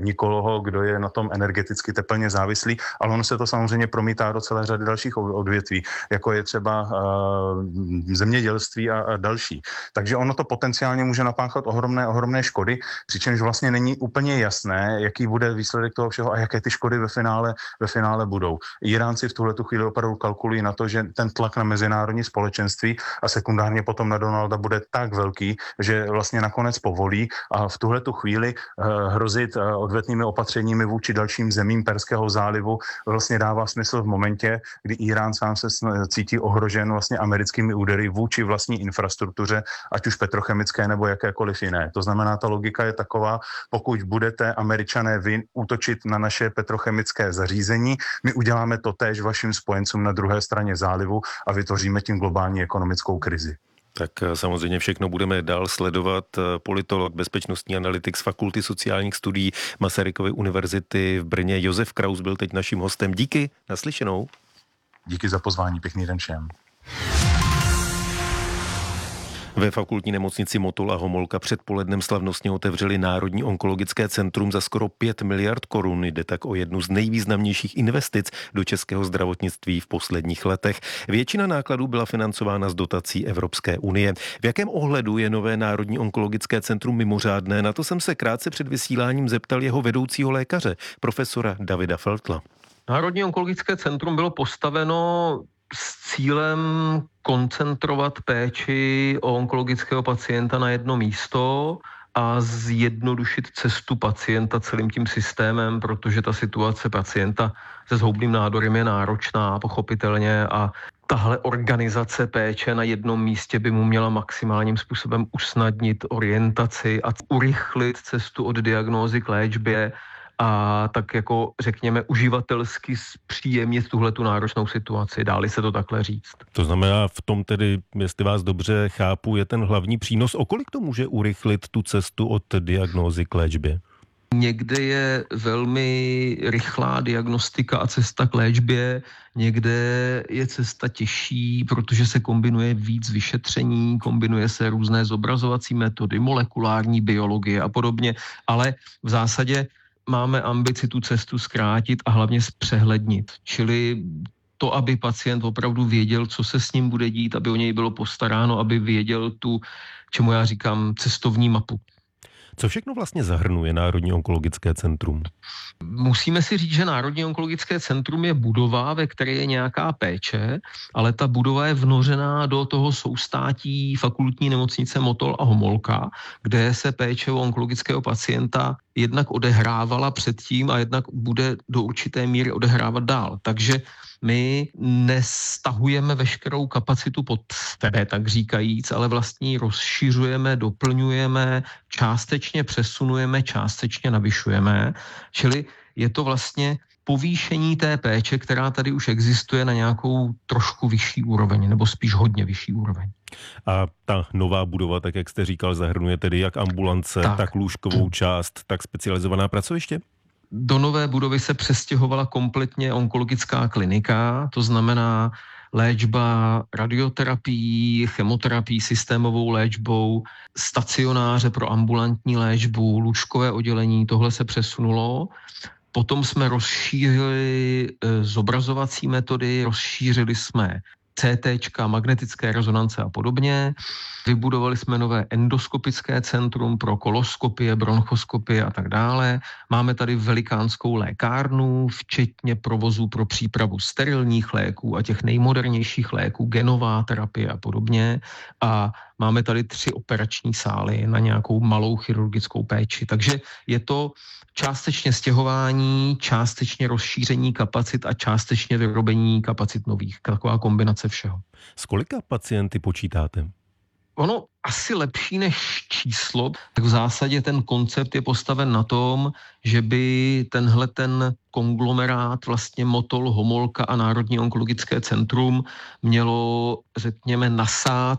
nikoho, kdo je na tom energeticky teplně závislý, ale ono se to samozřejmě promítá do celé řady dalších odvětví, jako je třeba zemědělství a další. Takže ono to potenciálně může napáchat ohromné škody, přičemž vlastně není úplně jasné, jaký bude výsledek toho všeho a jaké ty škody ve finále budou. Iránci v tuhletu chvíli opravdu kalkulují na to, že ten tlak na mezinárodní společenství a sekundárně potom na Donalda bude tak velký, že vlastně nakonec povolí a v tuhletu chvíli hrozit odvetnými opatřeními vůči dalším zemím Perského zálivu vlastně dává smysl v momentě, kdy Irán sám se cítí ohrožen vlastně americkými údery vůči vlastní infrastruktuře, ať už petrochemické nebo jakékoliv jiné. To znamená, ta logika je taková, pokud budete Američané vy útočit na naše petrochemické zařízení, my uděláme to též vašim spojencům na druhé straně zálivu a vytvoříme tím globální ekonomickou krizi. Tak samozřejmě všechno budeme dál sledovat. Politolog, bezpečnostní analytik z Fakulty sociálních studií Masarykovy univerzity v Brně Josef Kraus byl teď naším hostem. Díky, naslyšenou. Díky za pozvání, pěkný den všem. Ve fakultní nemocnici Motol a Homolka předpolednem slavnostně otevřeli Národní onkologické centrum za skoro 5 miliard korun. Jde tak o jednu z nejvýznamnějších investic do českého zdravotnictví v posledních letech. Většina nákladů byla financována z dotací Evropské unie. V jakém ohledu je nové Národní onkologické centrum mimořádné? Na to jsem se krátce před vysíláním zeptal jeho vedoucího lékaře, profesora Davida Feltla. Národní onkologické centrum bylo postaveno s cílem koncentrovat péči o onkologického pacienta na jedno místo a zjednodušit cestu pacienta celým tím systémem, protože ta situace pacienta se zhoubným nádorem je náročná, pochopitelně, a tahle organizace péče na jednom místě by mu měla maximálním způsobem usnadnit orientaci a urychlit cestu od diagnózy k léčbě a tak jako řekněme uživatelsky zpříjemnit tuhletu náročnou situaci. Dáli se to takhle říct. To znamená, v tom tedy, jestli vás dobře chápu, je ten hlavní přínos. O kolik to může urychlit tu cestu od diagnózy k léčbě? Někde je velmi rychlá diagnostika a cesta k léčbě, někde je cesta těžší, protože se kombinuje víc vyšetření, kombinuje se různé zobrazovací metody, molekulární biologie a podobně, ale v zásadě máme ambici tu cestu zkrátit a hlavně zpřehlednit. Čili to, aby pacient opravdu věděl, co se s ním bude dít, aby o něj bylo postaráno, aby věděl tu, čemu já říkám, cestovní mapu. Co všechno vlastně zahrnuje Národní onkologické centrum? Musíme si říct, že Národní onkologické centrum je budova, ve které je nějaká péče, ale ta budova je vnořená do toho soustátí fakultní nemocnice Motol a Homolka, kde se péče o onkologického pacienta jednak odehrávala předtím a jednak bude do určité míry odehrávat dál. Takže my nestahujeme veškerou kapacitu pod sebe, tak říkajíc, ale vlastně rozšiřujeme, doplňujeme, částečně přesunujeme, částečně navyšujeme. Čili je to vlastně povýšení té péče, která tady už existuje na nějakou trošku vyšší úroveň, nebo spíš hodně vyšší úroveň. A ta nová budova, tak jak jste říkal, zahrnuje tedy jak ambulance, tak lůžkovou část, tak specializovaná pracoviště? Do nové budovy se přestěhovala kompletně onkologická klinika, to znamená léčba radioterapií, chemoterapií, systémovou léčbou, stacionáře pro ambulantní léčbu, lůžkové oddělení, tohle se přesunulo. Potom jsme rozšířili zobrazovací metody, rozšířili jsme CTčka, magnetické rezonance a podobně. Vybudovali jsme nové endoskopické centrum pro koloskopie, bronchoskopie a tak dále. Máme tady velikánskou lékárnu, včetně provozů pro přípravu sterilních léků a těch nejmodernějších léků, genová terapie a podobně. A máme tady 3 operační sály na nějakou malou chirurgickou péči. Takže je to částečně stěhování, částečně rozšíření kapacit a částečně vyrobení kapacit nových. Taková kombinace všeho. S kolika pacienty počítáte? Ono asi lepší než číslo, tak v zásadě ten koncept je postaven na tom, že by tenhle ten konglomerát vlastně Motol, Homolka a Národní onkologické centrum mělo, řekněme, nasát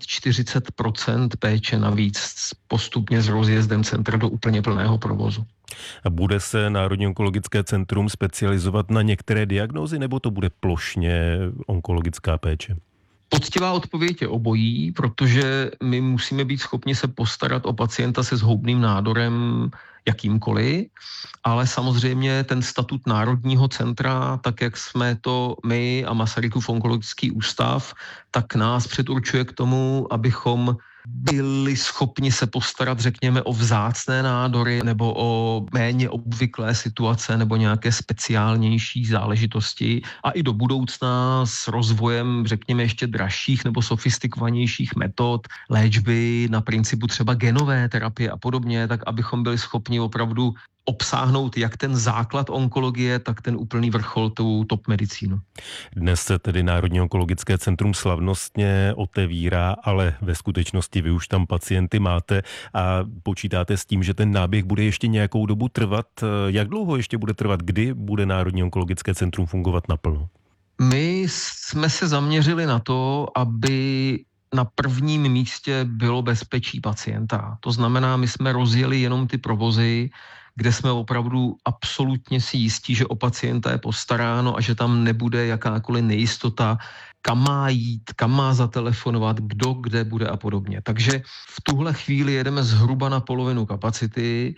40% péče navíc postupně s rozjezdem centra do úplně plného provozu. A bude se Národní onkologické centrum specializovat na některé diagnózy, nebo to bude plošně onkologická péče? Poctivá odpověď je obojí, protože my musíme být schopni se postarat o pacienta se zhoubným nádorem jakýmkoliv, ale samozřejmě ten statut Národního centra, tak jak jsme to my a Masarykův onkologický ústav, tak nás předurčuje k tomu, abychom byli schopni se postarat, řekněme, o vzácné nádory nebo o méně obvyklé situace nebo nějaké speciálnější záležitosti a i do budoucna s rozvojem, řekněme, ještě dražších nebo sofistikovanějších metod léčby na principu třeba genové terapie a podobně, tak abychom byli schopni opravdu obsáhnout jak ten základ onkologie, tak ten úplný vrchol, tu top medicínu. Dnes se tedy Národní onkologické centrum slavnostně otevírá, ale ve skutečnosti vy už tam pacienty máte a počítáte s tím, že ten náběh bude ještě nějakou dobu trvat. Jak dlouho ještě bude trvat? Kdy bude Národní onkologické centrum fungovat naplno? My jsme se zaměřili na to, aby na prvním místě bylo bezpečí pacienta. To znamená, my jsme rozjeli jenom ty provozy, kde jsme opravdu absolutně si jistí, že o pacienta je postaráno a že tam nebude jakákoliv nejistota, kam má jít, kam má zatelefonovat, kdo kde bude a podobně. Takže v tuhle chvíli jedeme zhruba na polovinu kapacity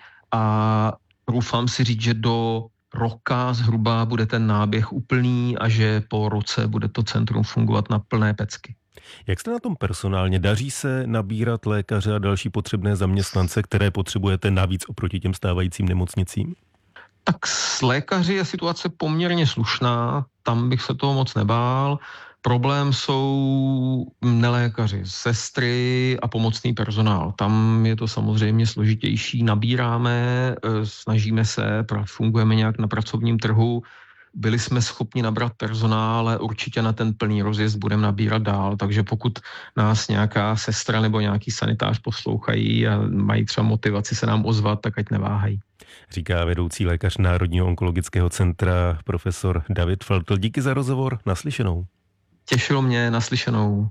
a doufám si říct, že do roka zhruba bude ten náběh úplný a že po roce bude to centrum fungovat na plné pecky. Jak jste na tom personálně? Daří se nabírat lékaře a další potřebné zaměstnance, které potřebujete navíc oproti těm stávajícím nemocnicím? Tak s lékaři je situace poměrně slušná, tam bych se toho moc nebál. Problém jsou nelékaři, sestry a pomocný personál. Tam je to samozřejmě složitější. Nabíráme, snažíme se, fungujeme nějak na pracovním trhu. Byli jsme schopni nabrat personál, ale určitě na ten plný rozjezd budeme nabírat dál, takže pokud nás nějaká sestra nebo nějaký sanitář poslouchají a mají třeba motivaci se nám ozvat, tak ať neváhají. Říká vedoucí lékař Národního onkologického centra profesor David Feltl. Díky za rozhovor, naslyšenou. Těšilo mě, naslyšenou.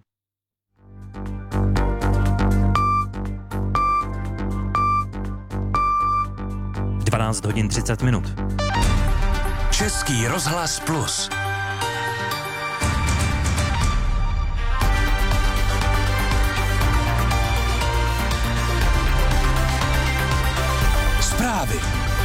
Dvanáct hodin 30 minut. Český rozhlas Plus. Zprávy.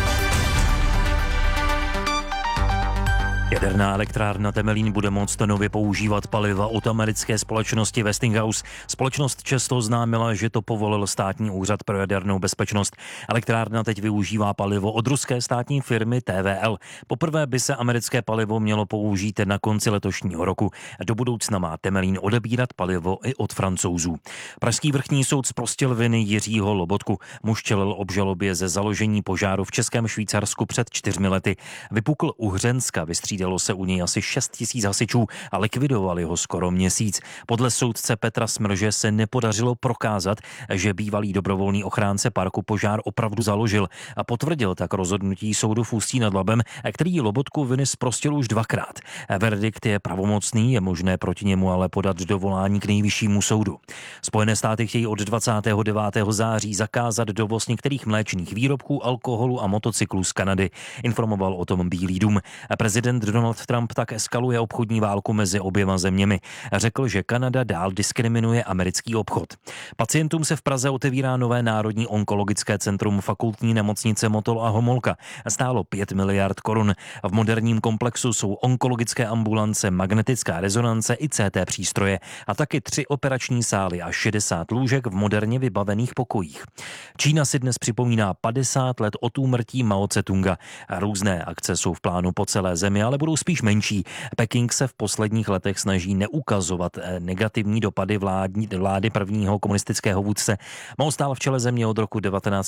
Jaderná elektrárna Temelín bude moct nově používat paliva od americké společnosti Westinghouse. Společnost často oznámila, že to povolil státní úřad pro jadernou bezpečnost. Elektrárna teď využívá palivo od ruské státní firmy TVL. Poprvé by se americké palivo mělo použít na konci letošního roku. Do budoucna má Temelín odebírat palivo i od Francouzů. Pražský vrchní soud zprostil viny Jiřího Lobotku. Muž čelil obžalobě ze založení požáru v Českém Švýcarsku před 4 lety. Vypukl u Hřenska, vystřídalo se u něj asi 6 000 hasičů a likvidovali ho skoro měsíc. Podle soudce Petra Smrže se nepodařilo prokázat, že bývalý dobrovolný ochránce parku požár opravdu založil a potvrdil tak rozhodnutí soudu v Ústí nad Labem, který Lobotku viny zprostil už 2krát. Verdikt je pravomocný, je možné proti němu ale podat dovolání k nejvyššímu soudu. Spojené státy chtějí od 29. září zakázat dovoz některých mléčných výrobků, alkoholu a motocyklů z Kanady. Informoval o tom Bílý dům. Prezident Donald Trump tak eskaluje obchodní válku mezi oběma zeměmi. Řekl, že Kanada dál diskriminuje americký obchod. Pacientům se v Praze otevírá nové Národní onkologické centrum fakultní nemocnice Motol a Homolka. Stálo 5 miliard korun. V moderním komplexu jsou onkologické ambulance, magnetická rezonance i CT přístroje a taky 3 operační sály a 60 lůžek v moderně vybavených pokojích. Čína si dnes připomíná 50 let od úmrtí Mao Tse-tunga. Různé akce jsou v plánu po celé zemi, ale budou spíš menší. Peking se v posledních letech snaží neukazovat negativní dopady vlády prvního komunistického vůdce. Mao stál v čele země od roku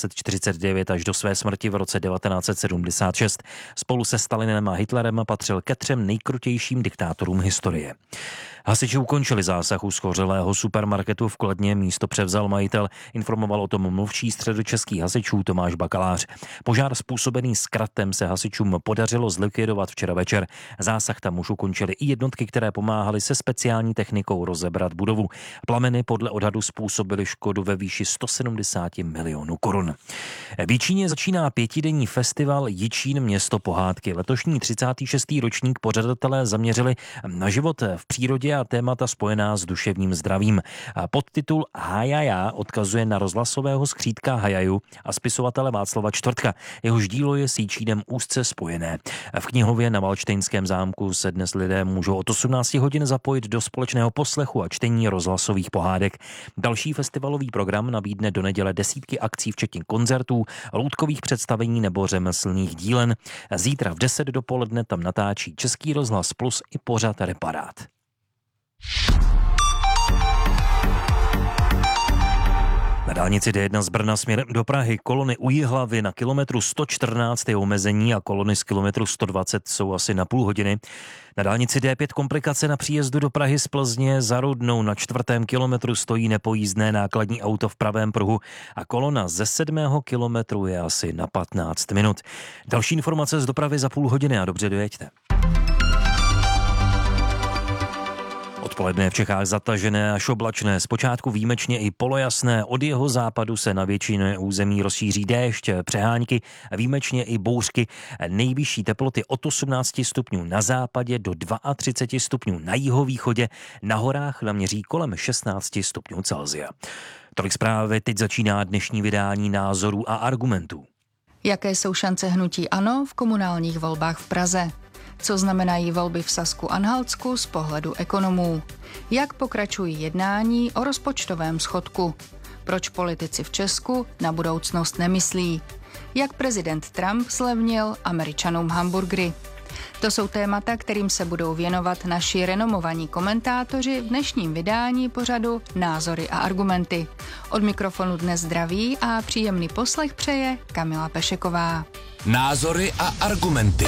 1949 až do své smrti v roce 1976. Spolu se Stalinem a Hitlerem patřil ke 3 nejkrutějším diktátorům historie. Hasiči ukončili zásah u schořelého supermarketu v Kladně, místo převzal majitel, informoval o tom mluvčí středočeských hasičů Tomáš Bakalář. Požár způsobený zkratem se hasičům podařilo zlikvidovat včera večer. kilometr. Zásah tam už ukončily i jednotky, které pomáhaly se speciální technikou rozebrat budovu. Plameny podle odhadu způsobily škodu ve výši 170 milionů korun. V Jičíně začíná 5denní festival Jičín město pohádky. Letošní 36. ročník pořadatelé zaměřili na život v přírodě a témata spojená s duševním zdravím. Podtitul Hajaja odkazuje na rozhlasového skřídka Hajaju a spisovatele Václava Čtvrtka. Jehož dílo je s Jičínem úzce spojené. V knihově na Valdštejnském zámku se dnes lidé můžou od 18 hodin zapojit do společného poslechu a čtení rozhlasových pohádek. Další festivalový program nabídne do neděle desítky akcí, včetně koncertů, loutkových představení nebo řemeslných dílen. Zítra v 10 dopoledne tam natáčí Český rozhlas Plus i pořad Reparát. Na dálnici D1 z Brna směrem do Prahy kolony u Jihlavy na kilometru 114 je omezení a kolony z kilometru 120 jsou asi na půl hodiny. Na dálnici D5 komplikace na příjezdu do Prahy z Plzně za Rudnou na 4. kilometru stojí nepojízdné nákladní auto v pravém pruhu a kolona ze 7. kilometru je asi na 15 minut. Další informace z dopravy za půl hodiny a dobře dojeďte. Odpoledne v Čechách zatažené až oblačné, zpočátku výjimečně i polojasné, od jeho západu se na většině území rozšíří déšť, přehánky, výjimečně i bouřky. Nejvyšší teploty od 18 stupňů na západě do 32 stupňů na jihovýchodě, na horách naměří kolem 16 stupňů Celsia. Tolik zprávy, teď začíná dnešní vydání Názorů a argumentů. Jaké jsou šance hnutí ANO v komunálních volbách v Praze? Co znamenají volby v Sasku-Anhaltsku z pohledu ekonomů? Jak pokračují jednání o rozpočtovém schodku? Proč politici v Česku na budoucnost nemyslí? Jak prezident Trump zlevnil Američanům hamburgery? To jsou témata, kterým se budou věnovat naši renomovaní komentátoři v dnešním vydání pořadu Názory a argumenty. Od mikrofonu dnes zdraví a příjemný poslech přeje Kamila Pešeková. Názory a argumenty.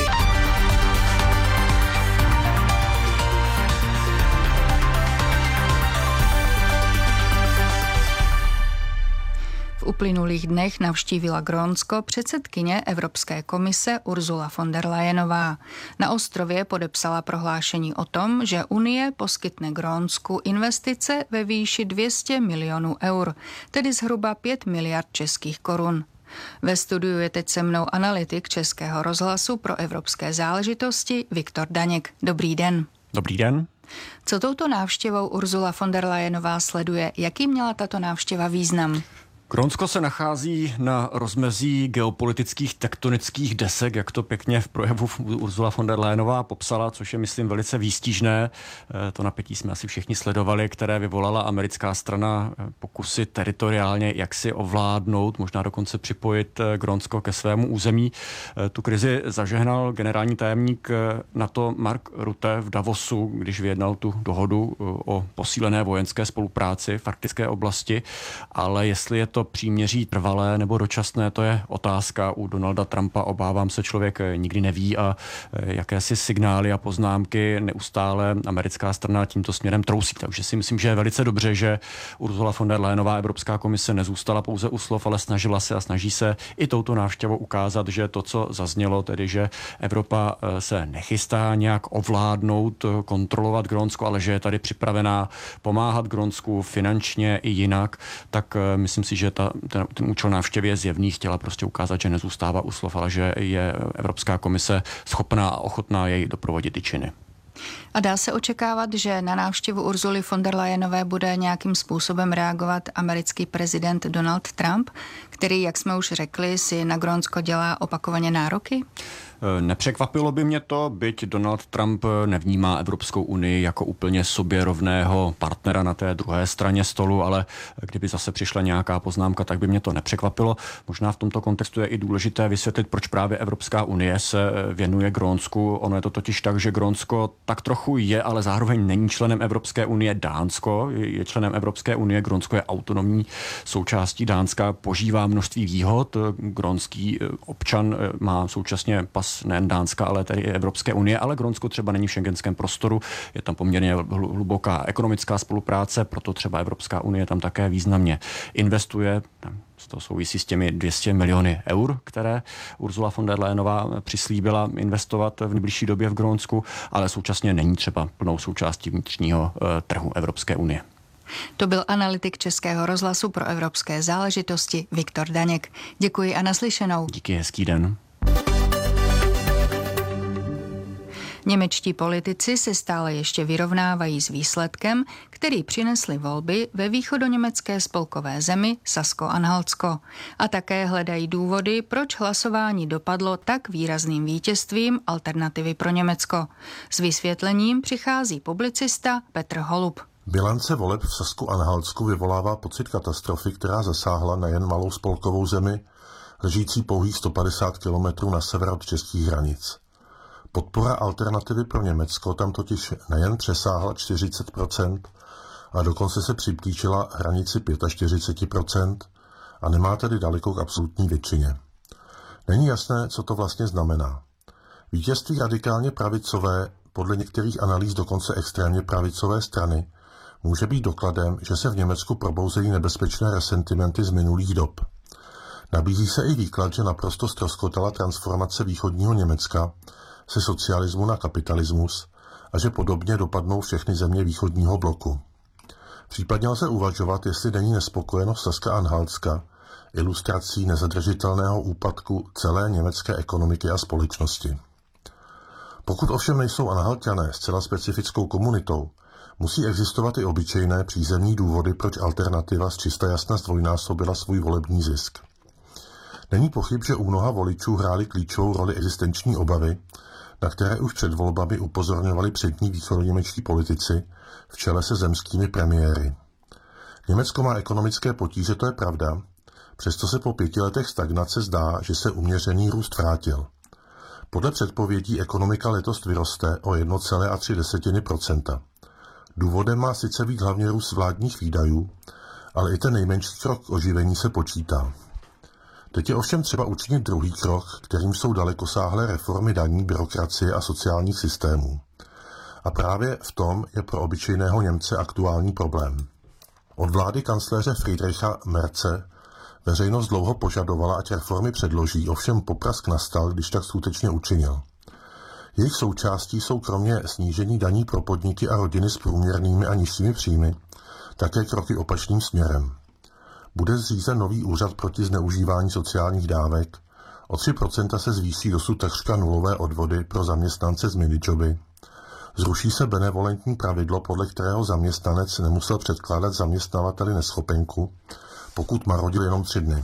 V uplynulých dnech navštívila Grónsko předsedkyně Evropské komise Ursula von der Leyenová. Na ostrově podepsala prohlášení o tom, že Unie poskytne Grónsku investice ve výši 200 milionů eur, tedy zhruba 5 miliard českých korun. Ve studiu je teď se mnou analytik Českého rozhlasu pro evropské záležitosti Viktor Daněk. Dobrý den. Dobrý den. Co touto návštěvou Ursula von der Leyenová sleduje? Jaký měla tato návštěva význam? Grónsko se nachází na rozmezí geopolitických tektonických desek, jak to pěkně v projevu Ursula von der Leyenová popsala, což je, myslím, velice výstižné. To napětí jsme asi všichni sledovali, které vyvolala americká strana pokusy teritoriálně jaksi ovládnout, možná dokonce připojit Grónsko ke svému území. Tu krizi zažehnal generální tajemník NATO Mark Rutte v Davosu, když vyjednal tu dohodu o posílené vojenské spolupráci v arktické oblasti, ale jestli je to příměří trvalé nebo dočasné, to je otázka. U Donalda Trumpa, obávám se, člověk nikdy neví a jakési signály a poznámky neustále americká strana tímto směrem trousí. Takže si myslím, že je velice dobře, že Ursula von der Leyenová, Evropská komise, nezůstala pouze u slov, ale snažila se a snaží se i touto návštěvou ukázat, že to, co zaznělo, tedy že Evropa se nechystá nějak ovládnout, kontrolovat Grónsko, ale že je tady připravená pomáhat Grónsku finančně i jinak, tak myslím si, že ten účel návštěvy je zjevný, chtěla prostě ukázat, že nezůstává u slov, ale že je Evropská komise schopná a ochotná jej doprovodit i činy. A dá se očekávat, že na návštěvu Ursuly von der Leyenové bude nějakým způsobem reagovat americký prezident Donald Trump, který, jak jsme už řekli, si na Grónsko dělá opakovaně nároky? Nepřekvapilo by mě to, byť Donald Trump nevnímá Evropskou unii jako úplně sobě rovného partnera na té druhé straně stolu, ale kdyby zase přišla nějaká poznámka, tak by mě to nepřekvapilo. Možná v tomto kontextu je i důležité vysvětlit, proč právě Evropská unie se věnuje Grónsku. Ono je to totiž tak, že Grónsko tak trochu je, ale zároveň není členem Evropské unie. Dánsko je členem Evropské unie, Grónsko je autonomní součástí Dánska, požívá množství výhod. Grónský občan má současně pas pas nejen Dánska, ale tedy i Evropské unie, ale Grónsko třeba není v schengenském prostoru, je tam poměrně hluboká ekonomická spolupráce, proto třeba Evropská unie tam také významně investuje. To souvisí s těmi 200 miliony eur, které Ursula von der Leyenová přislíbila investovat v nejbližší době v Grónsku, ale současně není třeba plnou součástí vnitřního trhu Evropské unie. To byl analytik Českého rozhlasu pro evropské záležitosti Viktor Daněk. Děkuji a naslyšenou. Díky, hezký den. Němečtí politici se stále ještě vyrovnávají s výsledkem, který přinesly volby ve východoněmecké spolkové zemi Sasko-Anhaltsko. A také hledají důvody, proč hlasování dopadlo tak výrazným vítězstvím Alternativy pro Německo. S vysvětlením přichází publicista Petr Holub. Bilance voleb v Sasku-Anhaltsku vyvolává pocit katastrofy, která zasáhla nejen malou spolkovou zemi, ležící pouhých 150 kilometrů na sever od českých hranic. Podpora Alternativy pro Německo tam totiž nejen přesáhla 40%, a dokonce se přiblížila hranici 45% a nemá tedy daleko k absolutní většině. Není jasné, co to vlastně znamená. Vítězství radikálně pravicové, podle některých analýz dokonce extrémně pravicové strany, může být dokladem, že se v Německu probouzejí nebezpečné resentimenty z minulých dob. Nabízí se i výklad, že naprosto ztroskotala transformace východního Německa se socialismu na kapitalismus a že podobně dopadnou všechny země východního bloku. Případně lze uvažovat, jestli není nespokojenost Saska-Anhaltska ilustrací nezadržitelného úpadku celé německé ekonomiky a společnosti. Pokud ovšem nejsou Anhalťané zcela specifickou komunitou, musí existovat i obyčejné přízemní důvody, proč Alternativa z čista jasna zdvojnásobila svůj volební zisk. Není pochyb, že u mnoha voličů hrály klíčovou roli existenční obavy, na které už před volbami upozorňovali přední východoněmečtí politici v čele se zemskými premiéry. Německo má ekonomické potíže, to je pravda, přesto se po 5 letech stagnace zdá, že se uměřený růst vrátil. Podle předpovědí ekonomika letos vyroste o 1,3%. Důvodem má sice být hlavně růst vládních výdajů, ale i ten nejmenší krok k oživení se počítá. Teď je ovšem třeba učinit druhý krok, kterým jsou dalekosáhlé reformy daní, byrokracie a sociálních systémů. A právě v tom je pro obyčejného Němce aktuální problém. Od vlády kancléře Friedricha Merze veřejnost dlouho požadovala, ať reformy předloží, ovšem poprask nastal, když tak skutečně učinil. Jejich součástí jsou kromě snížení daní pro podniky a rodiny s průměrnými a nižšími příjmy také kroky opačným směrem. Bude zřízen nový úřad proti zneužívání sociálních dávek, o 3% se zvýší dosud takřka nulové odvody pro zaměstnance z minijoby, zruší se benevolentní pravidlo, podle kterého zaměstnanec nemusel předkládat zaměstnavateli neschopenku, pokud marodil jenom 3 dny.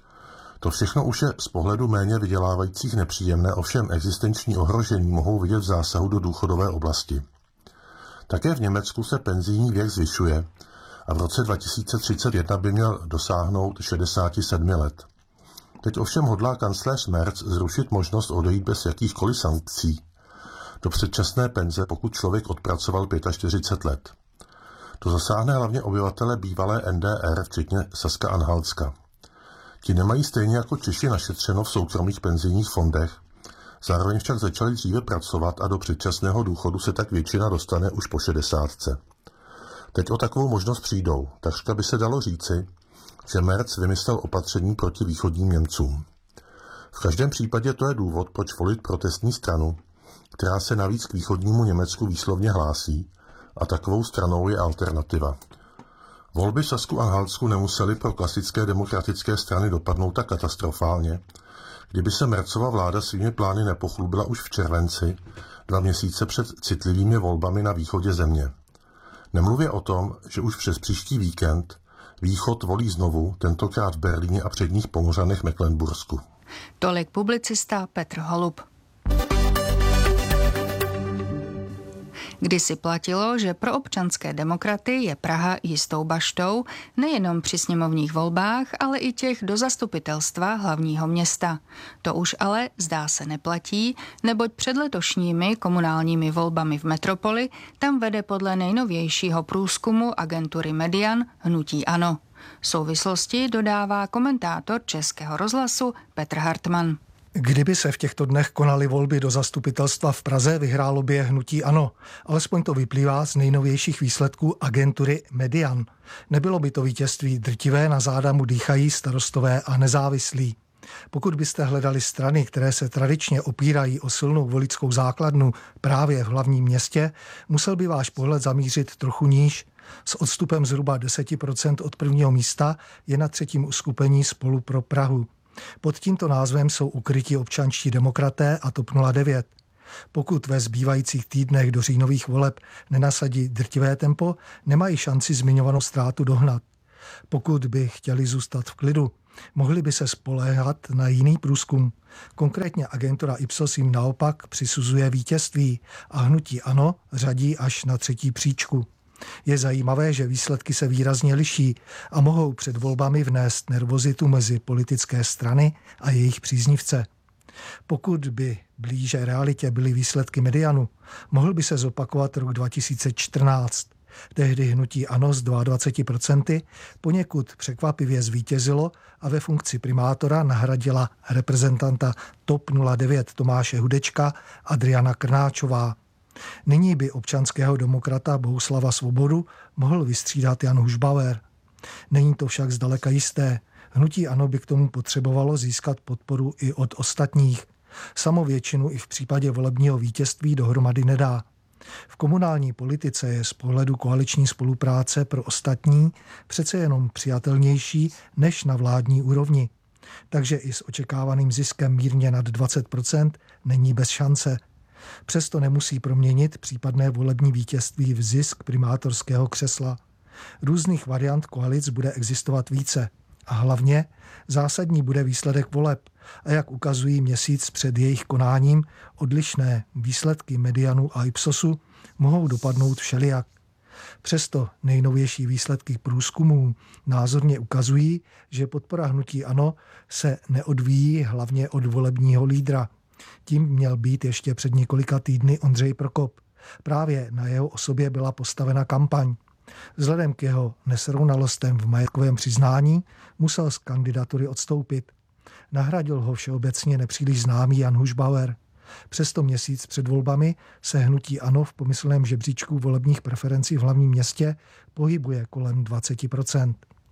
To všechno už je z pohledu méně vydělávajících nepříjemné, ovšem existenční ohrožení mohou vidět v zásahu do důchodové oblasti. Také v Německu se penzijní věk zvyšuje a v roce 2031 by měl dosáhnout 67 let. Teď ovšem hodlá kancléř Merz zrušit možnost odejít bez jakýchkoliv sankcí do předčasné penze, pokud člověk odpracoval 45 let. To zasáhne hlavně obyvatele bývalé NDR, včetně Saska-Anhaltska. Ti nemají stejně jako Češi našetřeno v soukromých penzijních fondech, zároveň však začali dříve pracovat a do předčasného důchodu se tak většina dostane už po 60. Teď o takovou možnost přijdou, takřka by se dalo říci, že Merz vymyslel opatření proti východním Němcům. V každém případě to je důvod, proč volit protestní stranu, která se navíc k východnímu Německu výslovně hlásí, a takovou stranou je Alternativa. Volby v Sasku-Anhaltsku nemusely pro klasické demokratické strany dopadnout tak katastrofálně, kdyby se Merzova vláda svými plány nepochlubila už v červenci, 2 měsíce před citlivými volbami na východě země. Nemluvě o tom, že už přes příští víkend východ volí znovu, tentokrát v Berlíně a předních Pomořanech Mecklenbursku. Tolik publicista Petr Holub. Kdysi platilo, že pro občanské demokraty je Praha jistou baštou, nejenom při sněmovních volbách, ale i těch do zastupitelstva hlavního města. To už ale zdá se neplatí, neboť před letošními komunálními volbami v metropoli tam vede podle nejnovějšího průzkumu agentury Median hnutí ANO. Souvislosti dodává komentátor Českého rozhlasu Petr Hartmann. Kdyby se v těchto dnech konaly volby do zastupitelstva v Praze, vyhrálo by je hnutí ANO. Alespoň to vyplývá z nejnovějších výsledků agentury Median. Nebylo by to vítězství drtivé, na záda mu dýchají Starostové a Nezávislí. Pokud byste hledali strany, které se tradičně opírají o silnou voličskou základnu právě v hlavním městě, musel by váš pohled zamířit trochu níž. S odstupem zhruba 10% od prvního místa je na třetím uskupení Spolu pro Prahu. Pod tímto názvem jsou ukryti občanští demokraté a TOP 09. Pokud ve zbývajících týdnech do říjnových voleb nenasadí drtivé tempo, nemají šanci zmiňovanou ztrátu dohnat. Pokud by chtěli zůstat v klidu, mohli by se spoléhat na jiný průzkum. Konkrétně agentura Ipsos jim naopak přisuzuje vítězství a hnutí ANO řadí až na třetí příčku. Je zajímavé, že výsledky se výrazně liší a mohou před volbami vnést nervozitu mezi politické strany a jejich příznivce. Pokud by blíže realitě byly výsledky Medianu, mohl by se zopakovat rok 2014. Tehdy hnutí ANO s 22% poněkud překvapivě zvítězilo a ve funkci primátora nahradila reprezentanta TOP 09 Tomáše Hudečka Adriana Krnáčová. Nyní by občanského demokrata Bohuslava Svobodu mohl vystřídat Jan Hušbauer. Není to však zdaleka jisté. Hnutí ANO by k tomu potřebovalo získat podporu i od ostatních. Samo většinu i v případě volebního vítězství dohromady nedá. V komunální politice je z pohledu koaliční spolupráce pro ostatní přece jenom přijatelnější než na vládní úrovni. Takže i s očekávaným ziskem mírně nad 20% není bez šance. Přesto nemusí proměnit případné volební vítězství v zisk primátorského křesla. Různých variant koalic bude existovat více. A hlavně zásadní bude výsledek voleb. A jak ukazují měsíc před jejich konáním, odlišné výsledky Medianu a Ipsosu mohou dopadnout všelijak. Přesto nejnovější výsledky průzkumů názorně ukazují, že podpora hnutí ANO se neodvíjí hlavně od volebního lídra. Tím měl být ještě před několika týdny Ondřej Prokop. Právě na jeho osobě byla postavena kampaň. Vzhledem k jeho nesrovnalostem v majetkovém přiznání musel z kandidatury odstoupit. Nahradil ho všeobecně nepříliš známý Jan Hušbauer. Přesto měsíc před volbami se hnutí ANO v pomyslném žebříčku volebních preferencí v hlavním městě pohybuje kolem 20%.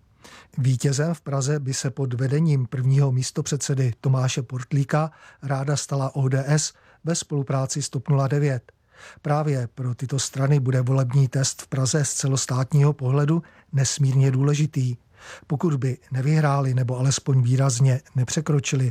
Vítězem v Praze by se pod vedením prvního místopředsedy Tomáše Portlíka ráda stala ODS ve spolupráci s TOP 09. Právě pro tyto strany bude volební test v Praze z celostátního pohledu nesmírně důležitý. Pokud by nevyhráli nebo alespoň výrazně nepřekročili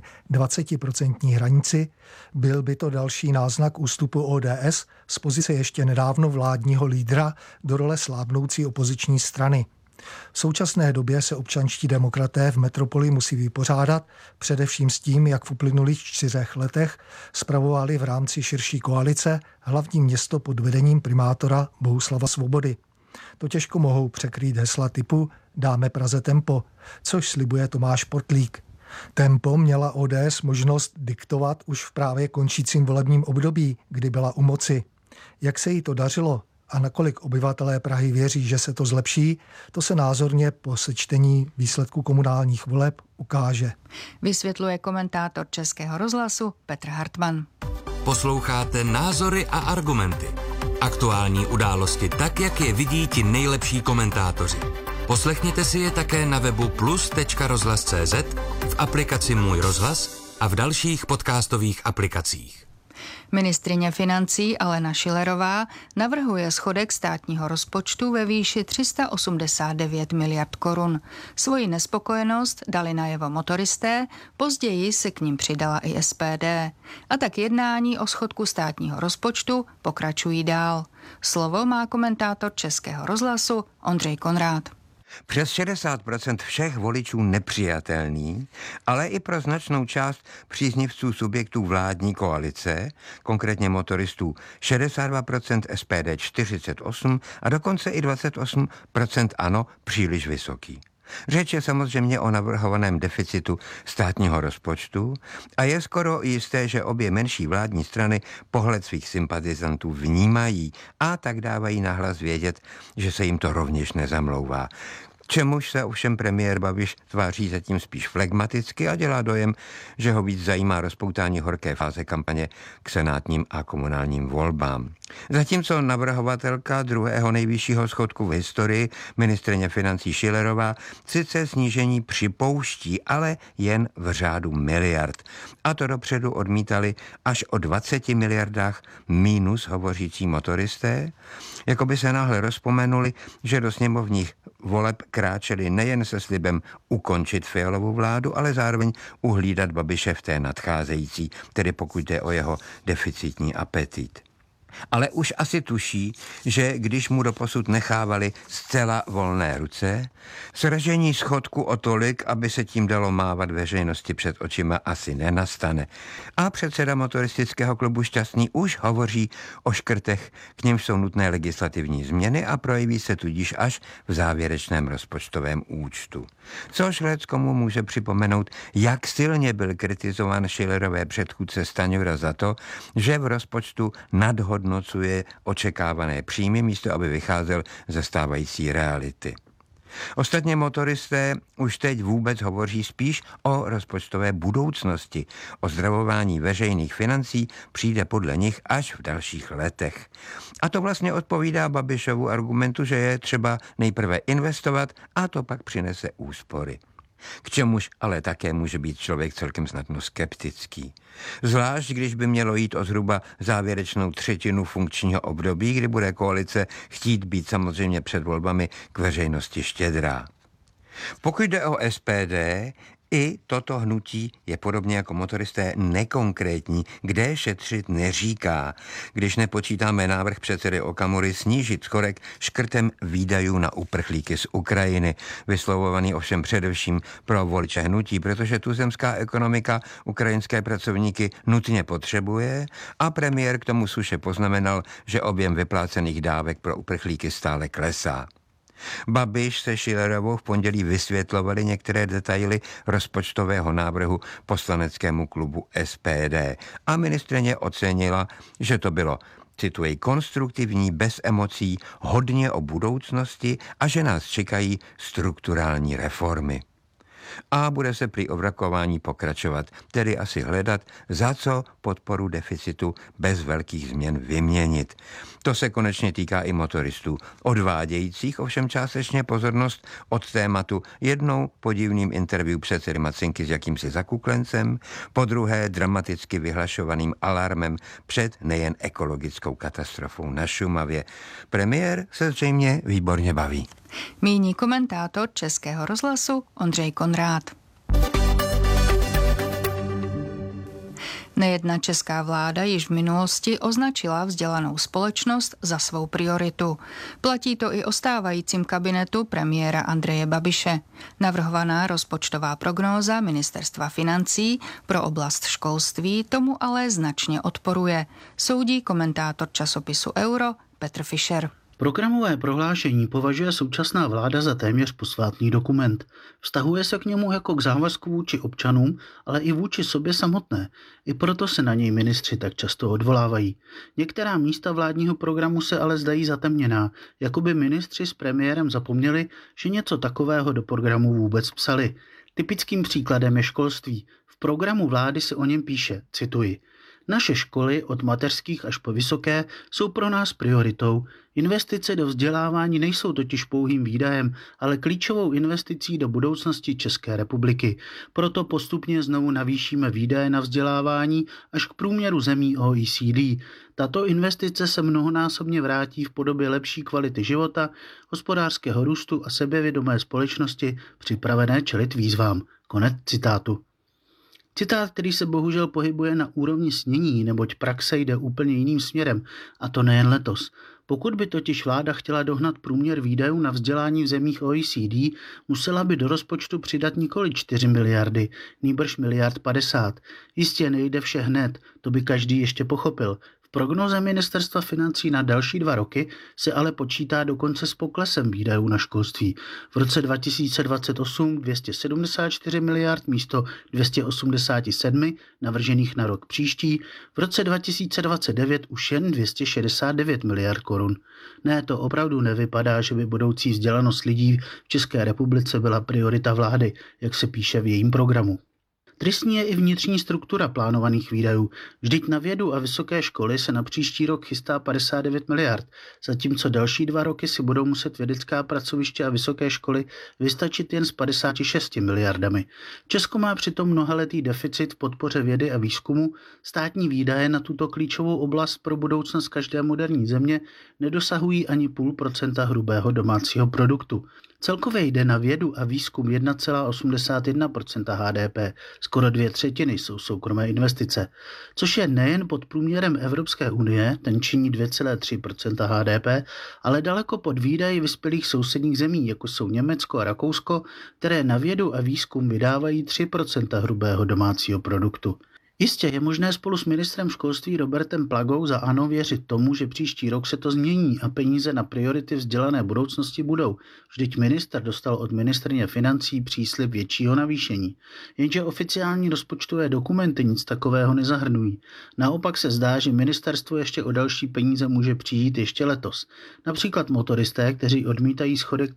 20% hranici, byl by to další náznak ústupu ODS z pozice ještě nedávno vládního lídra do role slábnoucí opoziční strany. V současné době se občanští demokraté v metropoli musí vypořádat především s tím, jak v uplynulých 4 letech spravovali v rámci širší koalice hlavní město pod vedením primátora Bohuslava Svobody. To těžko mohou překrýt hesla typu dáme Praze tempo, což slibuje Tomáš Portlík. Tempo měla ODS možnost diktovat už v právě končícím volebním období, kdy byla u moci. Jak se jí to dařilo a nakolik obyvatelé Prahy věří, že se to zlepší, to se názorně po sečtení výsledků komunálních voleb ukáže. Vysvětluje komentátor Českého rozhlasu Petr Hartmann. Posloucháte Názory a argumenty. Aktuální události tak, jak je vidí ti nejlepší komentátoři. Poslechněte si je také na webu plus.rozhlas.cz, v aplikaci Můj rozhlas a v dalších podcastových aplikacích. Ministryně financí Alena Schillerová navrhuje schodek státního rozpočtu ve výši 389 miliard korun. Svoji nespokojenost dali najevo motoristé, později se k nim přidala i SPD. A tak jednání o schodku státního rozpočtu pokračují dál. Slovo má komentátor Českého rozhlasu Ondřej Konrád. Přes 60% všech voličů nepřijatelný, ale i pro značnou část příznivců subjektů vládní koalice, konkrétně motoristů 62%, SPD 48% a dokonce i 28% ANO příliš vysoký. Řeč je samozřejmě o navrhovaném deficitu státního rozpočtu a je skoro jisté, že obě menší vládní strany pohled svých sympatizantů vnímají a tak dávají nahlas vědět, že se jim to rovněž nezamlouvá. čemuž se ovšem premiér Babiš tváří zatím spíš flegmaticky a dělá dojem, že ho víc zajímá rozpoutání horké fáze kampaně k senátním a komunálním volbám. Zatímco navrhovatelka druhého nejvyššího schodku v historii, ministryně financí Schillerová, sice snížení připouští, ale jen v řádu miliard. A to dopředu odmítali až o 20 miliardách mínus hovořící motoristé, jako by se náhle rozpomenuli, že do sněmovních voleb kráčeli nejen se slibem ukončit Fialovu vládu, ale zároveň uhlídat Babiše v té nadcházející, tedy pokud jde o jeho deficitní apetit. Ale už asi tuší, že když mu doposud nechávali zcela volné ruce, sražení schodku o tolik, aby se tím dalo mávat veřejnosti před očima, asi nenastane. A předseda motoristického klubu Šťastný už hovoří o škrtech, k nimž jsou nutné legislativní změny a projeví se tudíž až v závěrečném rozpočtovém účtu. Což leckomu může připomenout, jak silně byl kritizován Schillerové předchůdce Stanjura za to, že v rozpočtu nadhodnocuje očekávané příjmy, místo aby vycházel ze stávající reality. Ostatně motoristé už teď vůbec hovoří spíš o rozpočtové budoucnosti. Ozdravování veřejných financí přijde podle nich až v dalších letech. A to vlastně odpovídá Babišovu argumentu, že je třeba nejprve investovat a to pak přinese úspory. K čemuž ale také může být člověk celkem snadno skeptický. Zvlášť, když by mělo jít o zhruba závěrečnou třetinu funkčního období, kdy bude koalice chtít být samozřejmě před volbami k veřejnosti štědrá. Pokud jde o SPD, i toto hnutí je podobně jako motoristé nekonkrétní, kde šetřit neříká, když nepočítáme návrh předsedy Okamury snížit schodek škrtem výdajů na uprchlíky z Ukrajiny, vyslovovaný ovšem především pro voliče hnutí, protože tuzemská ekonomika ukrajinské pracovníky nutně potřebuje a premiér k tomu suše poznamenal, že objem vyplácených dávek pro uprchlíky stále klesá. Babiš se Schillerovou v pondělí vysvětlovali některé detaily rozpočtového návrhu poslaneckému klubu SPD a ministryně ocenila, že to bylo, cituji, konstruktivní, bez emocí, hodně o budoucnosti a že nás čekají strukturální reformy. A bude se při ovrakování pokračovat, tedy asi hledat, za co podporu deficitu bez velkých změn vyměnit. To se konečně týká i motoristů, odvádějících ovšem částečně pozornost od tématu jednou podivným interview předsedy Macinky s jakýmsi zakuklencem, po druhé dramaticky vyhlašovaným alarmem před nejen ekologickou katastrofou na Šumavě. Premiér se zřejmě výborně baví. Míní komentátor Českého rozhlasu Ondřej Konrád. Nejedna česká vláda již v minulosti označila vzdělanou společnost za svou prioritu. Platí to i o stávajícím kabinetu premiéra Andreje Babiše. Navrhovaná rozpočtová prognóza Ministerstva financí pro oblast školství tomu ale značně odporuje, soudí komentátor časopisu Euro Petr Fischer. Programové prohlášení považuje současná vláda za téměř posvátný dokument. Vztahuje se k němu jako k závazku vůči občanům, ale i vůči sobě samotné. I proto se na něj ministři tak často odvolávají. Některá místa vládního programu se ale zdají zatemněná, jako by ministři s premiérem zapomněli, že něco takového do programu vůbec psali. Typickým příkladem je školství. V programu vlády se o něm píše, cituji: Naše školy od mateřských až po vysoké jsou pro nás prioritou. Investice do vzdělávání nejsou totiž pouhým výdajem, ale klíčovou investicí do budoucnosti České republiky. Proto postupně znovu navýšíme výdaje na vzdělávání až k průměru zemí OECD. Tato investice se mnohonásobně vrátí v podobě lepší kvality života, hospodářského růstu a sebevědomé společnosti připravené čelit výzvám. Konec citátu. Citát, který se bohužel pohybuje na úrovni snění, neboť praxe jde úplně jiným směrem, a to nejen letos. Pokud by totiž vláda chtěla dohnat průměr výdajů na vzdělání v zemích OECD, musela by do rozpočtu přidat nikoli 4 miliardy, nýbrž 1,50 miliardy. Jistě nejde vše hned, to by každý ještě pochopil. V prognoze ministerstva financí na další 2 roky se ale počítá dokonce s poklesem výdajů na školství. V roce 2028 274 miliard místo 287 navržených na rok příští, v roce 2029 už jen 269 miliard korun. Ne, to opravdu nevypadá, že by budoucí vzdělanost lidí v České republice byla priorita vlády, jak se píše v jejím programu. Tristní je i vnitřní struktura plánovaných výdajů. Vždyť na vědu a vysoké školy se na příští rok chystá 59 miliard, zatímco další 2 roky si budou muset vědecká pracoviště a vysoké školy vystačit jen s 56 miliardami. Česko má přitom mnohaletý deficit v podpoře vědy a výzkumu, státní výdaje na tuto klíčovou oblast pro budoucnost každé moderní země nedosahují ani 0,5% hrubého domácího produktu. Celkově jde na vědu a výzkum 1,81% HDP, skoro 2/3 jsou soukromé investice, což je nejen pod průměrem Evropské unie, ten činí 2,3% HDP, ale daleko pod výdaji vyspělých sousedních zemí, jako jsou Německo a Rakousko, které na vědu a výzkum vydávají 3% hrubého domácího produktu. Jistě je možné spolu s ministrem školství Robertem Plagou za ANO věřit tomu, že příští rok se to změní a peníze na priority vzdělané budoucnosti budou. Vždyť minister dostal od ministryně financí příslib většího navýšení. Jenže oficiální rozpočtové dokumenty nic takového nezahrnují. Naopak se zdá, že ministerstvo ještě o další peníze může přijít ještě letos. Například motoristé, kteří odmítají schodek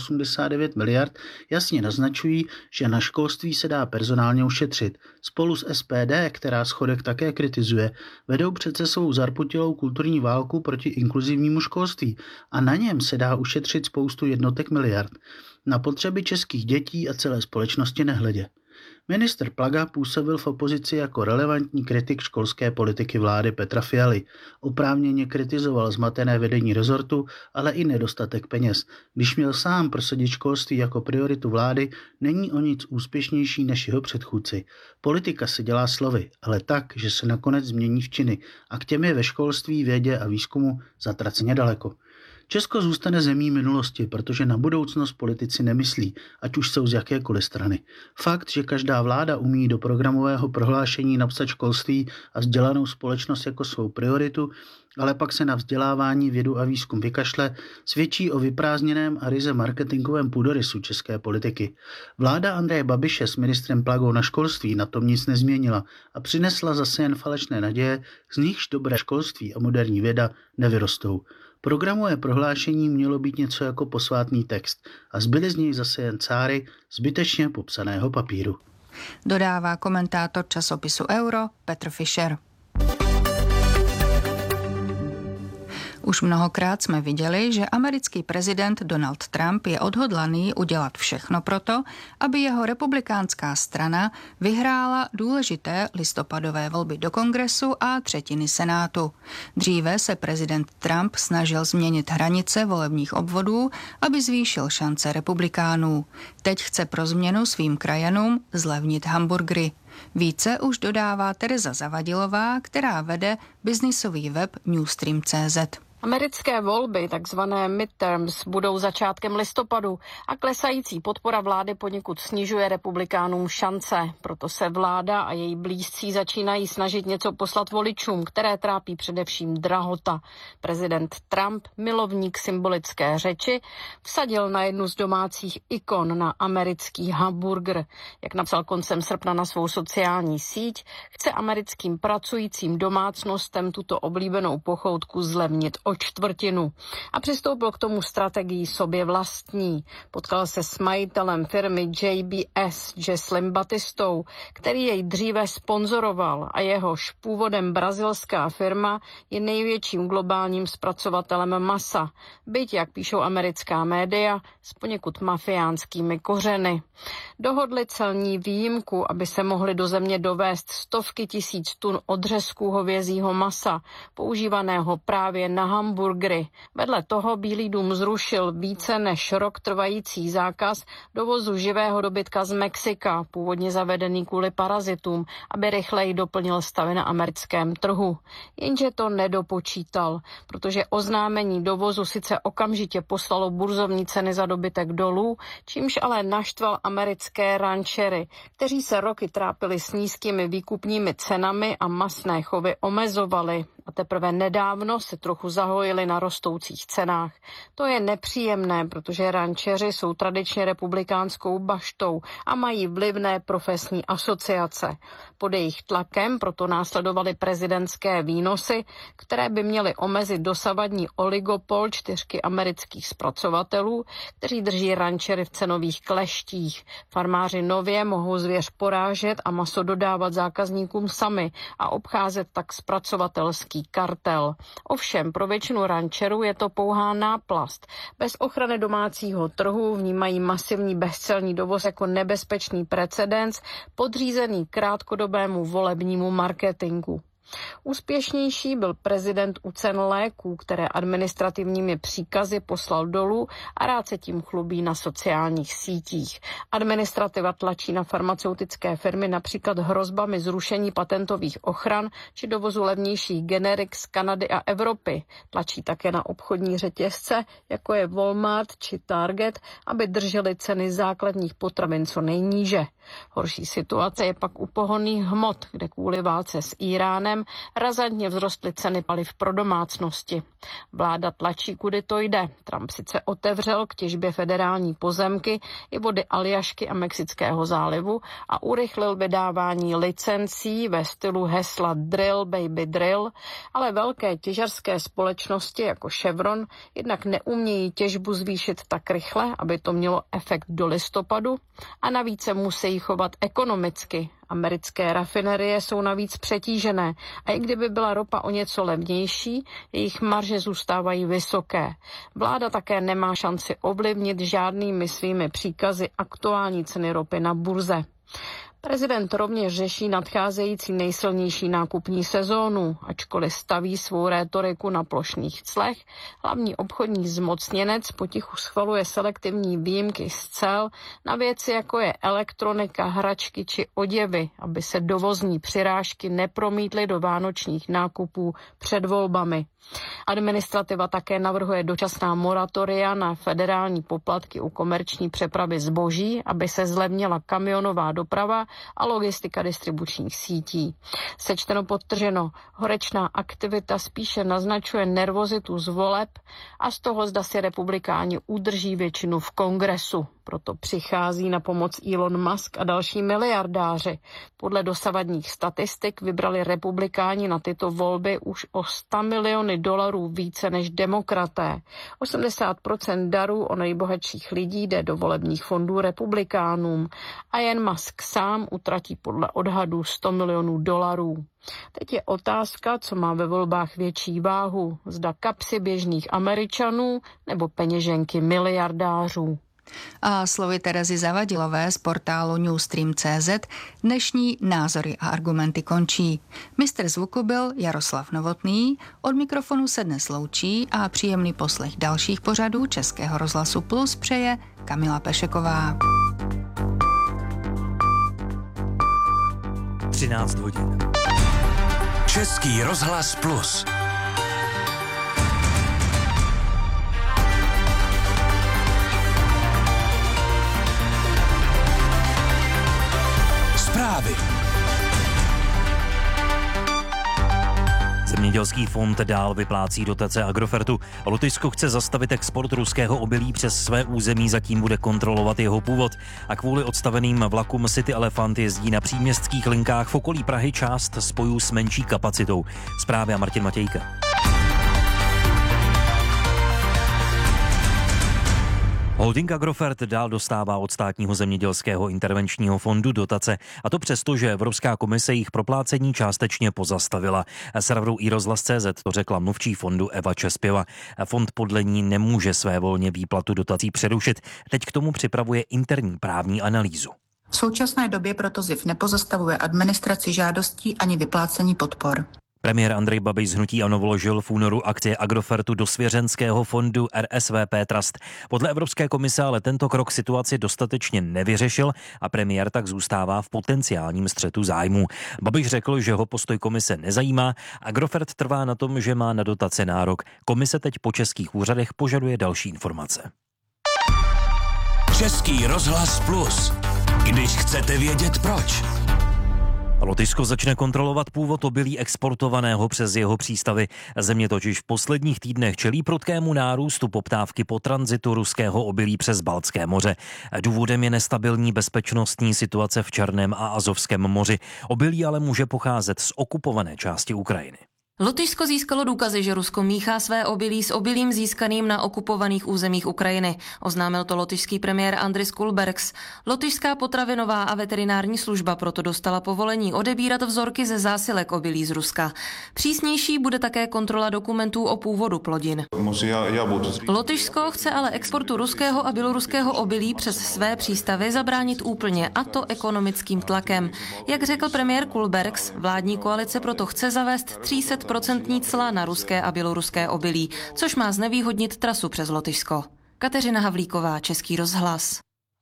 389 miliard, jasně naznačují, že na školství se dá personálně ušetřit. Spolu s SPD, která schodek také kritizuje, vedou přece svou zarputilou kulturní válku proti inkluzivnímu školství a na něm se dá ušetřit spoustu jednotek miliard. Na potřeby českých dětí a celé společnosti nehledě. Ministr Plaga působil v opozici jako relevantní kritik školské politiky vlády Petra Fialy. Oprávněně kritizoval zmatené vedení rezortu, ale i nedostatek peněz. Když měl sám prosadit školství jako prioritu vlády, není o nic úspěšnější než jeho předchůdci. Politika se dělá slovy, ale tak, že se nakonec změní v činy a k těm je ve školství, vědě a výzkumu zatraceně daleko. Česko zůstane zemí minulosti, protože na budoucnost politici nemyslí, ať už jsou z jakékoliv strany. Fakt, že každá vláda umí do programového prohlášení napsat školství a vzdělanou společnost jako svou prioritu, ale pak se na vzdělávání, vědu a výzkum vykašle, svědčí o vyprázdněném a ryze marketingovém půdorysu české politiky. Vláda Andreje Babiše s ministrem Plagou na školství na tom nic nezměnila a přinesla zase jen falešné naděje, z nichž dobré školství a moderní věda nevyrostou. Programové prohlášení mělo být něco jako posvátný text a zbyly z něj zase jen cáry zbytečně popsaného papíru. Dodává komentátor časopisu Euro Petr Fischer. Už mnohokrát jsme viděli, že americký prezident Donald Trump je odhodlaný udělat všechno proto, aby jeho republikánská strana vyhrála důležité listopadové volby do Kongresu a 3 Senátu. Dříve se prezident Trump snažil změnit hranice volebních obvodů, aby zvýšil šance republikánů. Teď chce pro změnu svým krajanům zlevnit hamburgery. Více už dodává Tereza Zavadilová, která vede biznisový web Newstream.cz. Americké volby, takzvané midterms, budou začátkem listopadu a klesající podpora vlády poněkud snižuje republikánům šance. Proto se vláda a její blízcí začínají snažit něco poslat voličům, které trápí především drahota. Prezident Trump, milovník symbolické řeči, vsadil na jednu z domácích ikon, na americký hamburger. Jak napsal koncem srpna na svou sociální síť, chce americkým pracujícím domácnostem tuto oblíbenou pochoutku zlevnit o 1/4 a přistoupil k tomu strategii sobě vlastní. Potkal se s majitelem firmy JBS, Jesslym Batistou, který jej dříve sponzoroval a jehož původem brazilská firma je největším globálním zpracovatelem masa, byť, jak píšou americká média, s poněkud mafiánskými kořeny. Dohodli celní výjimku, aby se mohly do země dovést stovky tisíc tun odřezků hovězího masa, používaného právě na hamburgery. Vedle toho Bílý dům zrušil více než rok trvající zákaz dovozu živého dobytka z Mexika, původně zavedený kvůli parazitům, aby rychleji doplnil stavy na americkém trhu. Jenže to nedopočítal, protože oznámení dovozu sice okamžitě poslalo burzovní ceny za dobytek dolů, čímž ale naštval americké rančery, kteří se roky trápili s nízkými výkupními cenami a masné chovy omezovali. A teprve nedávno se trochu zahojily na rostoucích cenách. To je nepříjemné, protože rančeři jsou tradičně republikánskou baštou a mají vlivné profesní asociace. Pod jejich tlakem proto následovaly prezidentské výnosy, které by měly omezit dosavadní oligopol 4 amerických zpracovatelů, kteří drží rančery v cenových kleštích. Farmáři nově mohou zvěř porážet a maso dodávat zákazníkům sami a obcházet tak zpracovatelský kartel. Ovšem pro většinu rančerů je to pouhá náplast. Bez ochrany domácího trhu vnímají masivní bezcelní dovoz jako nebezpečný precedens podřízený krátkodobému volebnímu marketingu. Úspěšnější byl prezident u cen léků, které administrativními příkazy poslal dolů a rád se tím chlubí na sociálních sítích. Administrativa tlačí na farmaceutické firmy například hrozbami zrušení patentových ochran či dovozu levnějších generik z Kanady a Evropy. Tlačí také na obchodní řetězce, jako je Walmart či Target, aby držely ceny základních potravin co nejníže. Horší situace je pak u pohonných hmot, kde kvůli válce s Íránem razantně vzrostly ceny paliv pro domácnosti. Vláda tlačí, kudy to jde. Trump sice otevřel k těžbě federální pozemky i vody Aljašky a Mexického zálivu a urychlil vydávání licencí ve stylu hesla Drill Baby Drill, ale velké těžařské společnosti jako Chevron jednak neumějí těžbu zvýšit tak rychle, aby to mělo efekt do listopadu, a navíc se musí chovat ekonomicky. Americké rafinerie jsou navíc přetížené a i kdyby byla ropa o něco levnější, jejich marže zůstávají vysoké. Vláda také nemá šanci ovlivnit žádnými svými příkazy aktuální ceny ropy na burze. Prezident rovněž řeší nadcházející nejsilnější nákupní sezónu, ačkoliv staví svou rétoriku na plošných clech. Hlavní obchodní zmocněnec potichu schvaluje selektivní výjimky z cel na věci, jako je elektronika, hračky či oděvy, aby se dovozní přirážky nepromítly do vánočních nákupů před volbami. Administrativa také navrhuje dočasná moratoria na federální poplatky u komerční přepravy zboží, aby se zlevnila kamionová doprava a logistika distribučních sítí. Sečteno podtrženo, horečná aktivita spíše naznačuje nervozitu z voleb a z toho, zda si republikáni udrží většinu v kongresu. Proto přichází na pomoc Elon Musk a další miliardáři. Podle dosavadních statistik vybrali republikáni na tyto volby už o $100 miliony více než demokraté. 80% darů o nejbohatších lidí jde do volebních fondů republikánům a jen Musk sám utratí podle odhadů $100 milionů. Teď je otázka, co má ve volbách větší váhu, zda kapsy běžných Američanů nebo peněženky miliardářů. A slovy Terezy Zavadilové z portálu Newstream.cz dnešní názory a argumenty končí. Mistr zvuku byl Jaroslav Novotný, od mikrofonu se dnes loučí a příjemný poslech dalších pořadů Českého rozhlasu Plus přeje Kamila Pešeková. 13 hodin. Český rozhlas Plus. Zprávy. Zemědělský fond dál vyplácí dotace Agrofertu. Lotyšsko chce zastavit export ruského obilí přes své území, zatím bude kontrolovat jeho původ. A kvůli odstaveným vlakům City Elefant jezdí na příměstských linkách v okolí Prahy část spojů s menší kapacitou. Zprávy a Martin Matějka. Holding Agrofert dál dostává od státního zemědělského intervenčního fondu dotace, a to přesto, že Evropská komise jich proplácení částečně pozastavila. Serveru iRozhlas.cz to řekla mluvčí fondu Eva Čespěva. Fond podle ní nemůže svévolně výplatu dotací přerušit. Teď k tomu připravuje interní právní analýzu. V současné době proto ZIF nepozastavuje administraci žádostí ani vyplácení podpor. Premiér Andrej Babiš z hnutí ANO vložil v únoru akcie Agrofertu do svěřenského fondu RSVP Trust. Podle Evropské komise ale tento krok situaci dostatečně nevyřešil a premiér tak zůstává v potenciálním střetu zájmů. Babiš řekl, že ho postoj komise nezajímá. Agrofert trvá na tom, že má na dotace nárok. Komise teď po českých úřadech požaduje další informace. Český rozhlas Plus. Když chcete vědět proč. Lotyšsko začne kontrolovat původ obilí exportovaného přes jeho přístavy. Země totiž v posledních týdnech čelí prudkému nárůstu poptávky po tranzitu ruského obilí přes Baltské moře. Důvodem je nestabilní bezpečnostní situace v Černém a Azovském moři. Obilí ale může pocházet z okupované části Ukrajiny. Lotyšsko získalo důkazy, že Rusko míchá své obilí s obilím získaným na okupovaných územích Ukrajiny. Oznámil to lotyšský premiér Andris Kulbergs. Lotyšská potravinová a veterinární služba proto dostala povolení odebírat vzorky ze zásilek obilí z Ruska. Přísnější bude také kontrola dokumentů o původu plodin. Lotyšsko chce ale exportu ruského a běloruského obilí přes své přístavy zabránit úplně, a to ekonomickým tlakem. Jak řekl premiér Kulbergs, vládní koalice proto chce zavést 300% cla na ruské a běloruské obilí, což má znevýhodnit trasu přes Lotyšsko. Kateřina Havlíková, Český rozhlas.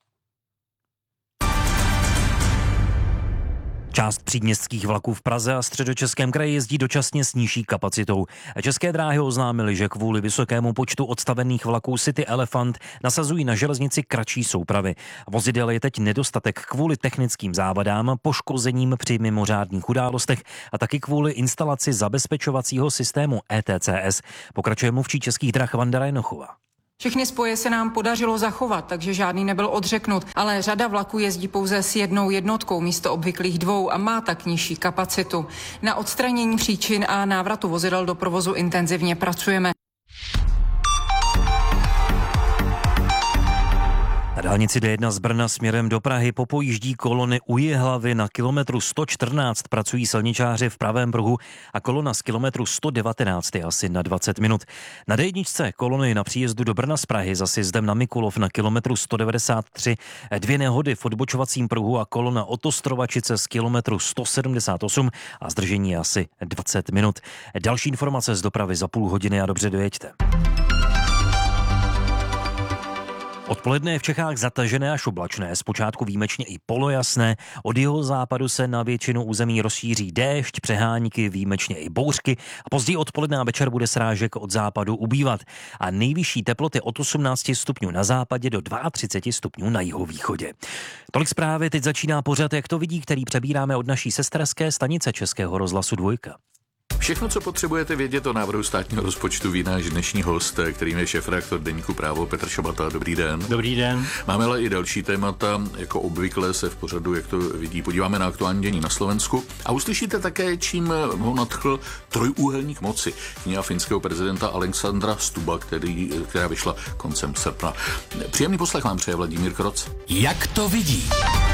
Část příměstských vlaků v Praze a Středočeském kraji jezdí dočasně s nižší kapacitou. České dráhy oznámily, že kvůli vysokému počtu odstavených vlaků City Elephant nasazují na železnici kratší soupravy. Vozidel je teď nedostatek kvůli technickým závadám, poškozením při mimořádných událostech a taky kvůli instalaci zabezpečovacího systému ETCS. Pokračuje mluvčí Českých drah Vanda Rajnochová. Všechny spoje se nám podařilo zachovat, takže žádný nebyl odřeknut, ale řada vlaků jezdí pouze s jednou jednotkou místo obvyklých dvou a má tak nižší kapacitu. Na odstranění příčin a návratu vozidel do provozu intenzivně pracujeme. Na dálnici D1 z Brna směrem do Prahy popojíždí kolony u Jihlavy na kilometru 114 pracují silničáři v pravém pruhu a kolona z kilometru 119 je asi na 20 minut. Na D1 kolony na příjezdu do Brna z Prahy za sjezdem na Mikulov na kilometru 193, 2 nehody v odbočovacím pruhu a kolona od Ostrovačice z kilometru 178 a zdržení je asi 20 minut. Další informace z dopravy za půl hodiny a dobře dojeďte. Odpoledne je v Čechách zatažené až oblačné, zpočátku výjimečně i polojasné, od jihozápadu se na většinu území rozšíří déšť, přehánky, výjimečně i bouřky a později odpoledne a večer bude srážek od západu ubývat. A nejvyšší teploty od 18 stupňů na západě do 32 stupňů na jihovýchodě. Tolik zprávy, teď začíná pořad, jak to vidí, který přebíráme od naší sesterské stanice Českého rozhlasu 2. Všechno, co potřebujete vědět o návrhu státního rozpočtu, ví náš dnešní host, kterým je šéfredaktor deníku Právo Petr Šabata. Dobrý den. Dobrý den. Máme ale i další témata, jako obvykle se v pořadu, jak to vidí, podíváme na aktuální dění na Slovensku a uslyšíte také, čím ho nadchl trojúhelník moci, kniha finského prezidenta Alexandra Stubba, která vyšla koncem srpna. Příjemný poslech vám přeje Vladimír Kroc. Jak to vidí?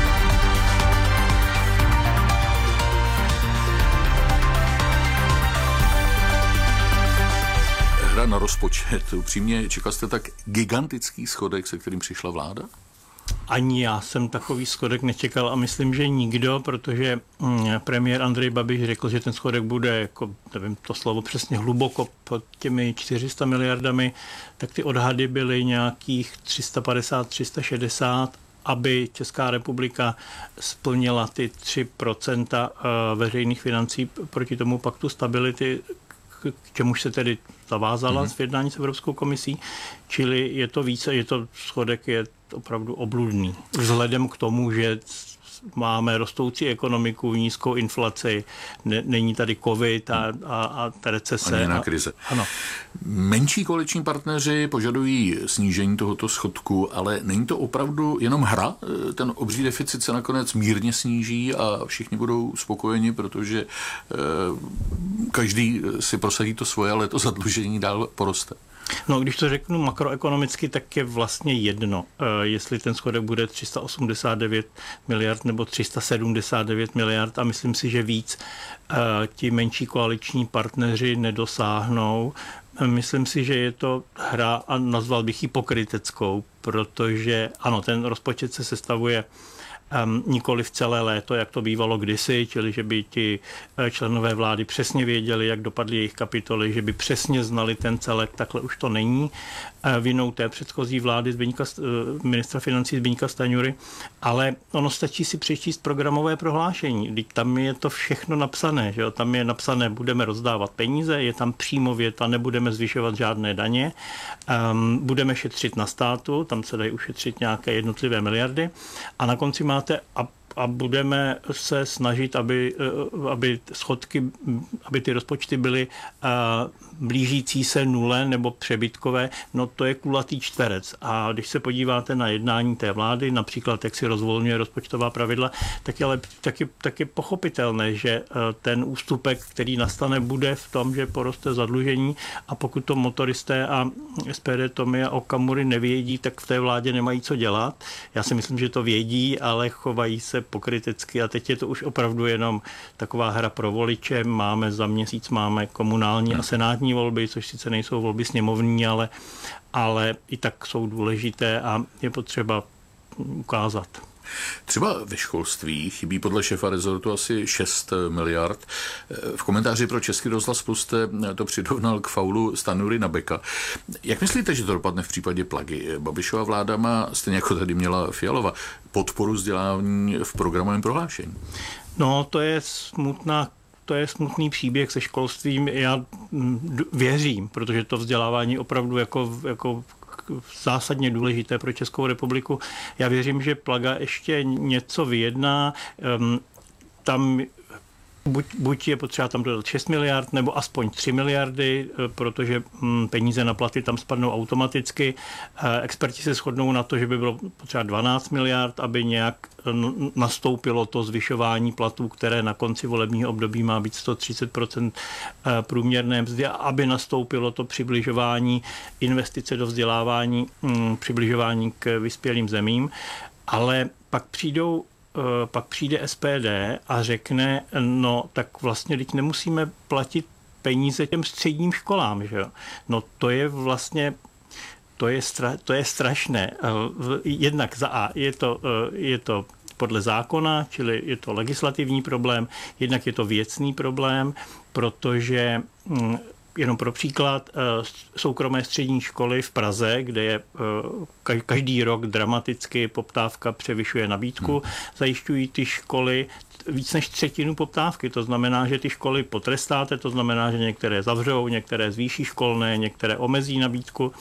Hra na rozpočet. Upřímně, čekal jste tak gigantický schodek, se kterým přišla vláda? Ani já jsem takový schodek nečekal a myslím, že nikdo, protože premiér Andrej Babiš řekl, že ten schodek bude, jako, nevím to slovo přesně, hluboko pod těmi 400 miliardami, tak ty odhady byly nějakých 350, 360, aby Česká republika splnila ty 3% veřejných financí proti tomu paktu stability, k čemuž se tedy zavázala v jednání s Evropskou komisí, čili je to více, schodek je opravdu obludný. Vzhledem k tomu, že máme rostoucí ekonomiku, nízkou inflaci, není tady covid a recese. Ani jiná krize. Ano. Menší koaliční partneři požadují snížení tohoto schodku, ale není to opravdu jenom hra? Ten obří deficit se nakonec mírně sníží a všichni budou spokojeni, protože každý si prosadí to svoje, ale to zadlužení dál poroste. No, když to řeknu makroekonomicky, tak je vlastně jedno, jestli ten schodek bude 389 miliard nebo 379 miliard a myslím si, že víc ti menší koaliční partneři nedosáhnou. Myslím si, že je to hra a nazval bych ji pokryteckou, protože ano, ten rozpočet se sestavuje nikoli v celé léto, jak to bývalo kdysi, čili že by ti členové vlády přesně věděli, jak dopadly jejich kapitoly, že by přesně znali ten celek, takhle už to není. Vinou té předchozí vlády ministra financí Zbyňka Stanjury, ale ono stačí si přečíst programové prohlášení. Teď tam je to všechno napsané, že jo? Tam je napsané, budeme rozdávat peníze, je tam přímo věta, nebudeme zvyšovat žádné daně, budeme šetřit na státu, tam se dají ušetřit nějaké jednotlivé miliardy a na konci máte a a budeme se snažit, aby ty rozpočty byly blížící se nule nebo přebytkové, no to je kulatý čtverec. A když se podíváte na jednání té vlády, například jak si rozvolňuje rozpočtová pravidla, tak je pochopitelné, že ten ústupek, který nastane, bude v tom, že poroste zadlužení, a pokud to motoristé a SPD Tomia Okamury nevědí, tak v té vládě nemají co dělat. Já si myslím, že to vědí, ale chovají se pokrytecky a teď je to už opravdu jenom taková hra pro voliče. Za měsíc máme komunální a senátní volby, což sice nejsou volby sněmovní, ale i tak jsou důležité a je potřeba ukázat. Třeba ve školství chybí podle šéfa rezortu asi 6 miliard. V komentáři pro Český rozhlas Plus jste to přirovnal k faulu Stanjury na Beka. Jak myslíte, že to dopadne v případě Plagy? Babišova vláda má, stejně jako tady měla Fialova, podporu vzdělávání v programovém prohlášení. No, to je smutný příběh se školstvím. Já věřím, protože to vzdělávání opravdu jako zásadně důležité pro Českou republiku. Já věřím, že Plaga ještě něco vyjedná. Tam buď je potřeba tam dodat 6 miliard, nebo aspoň 3 miliardy, protože peníze na platy tam spadnou automaticky. Experti se shodnou na to, že by bylo potřeba 12 miliard, aby nějak nastoupilo to zvyšování platů, které na konci volebního období má být 130% průměrné mzdy, aby nastoupilo to přibližování investice do vzdělávání, přibližování k vyspělým zemím. Ale pak přijde SPD a řekne, no tak vlastně teď nemusíme platit peníze těm středním školám, že jo. No to je vlastně, to je strašné. Jednak za A je to podle zákona, čili je to legislativní problém, jednak je to věcný problém, protože jenom pro příklad, soukromé střední školy v Praze, kde je každý rok dramaticky poptávka převyšuje nabídku, zajišťují ty školy víc než třetinu poptávky. To znamená, že ty školy potrestáte, to znamená, že některé zavřou, některé zvýší školné, některé omezí nabídku.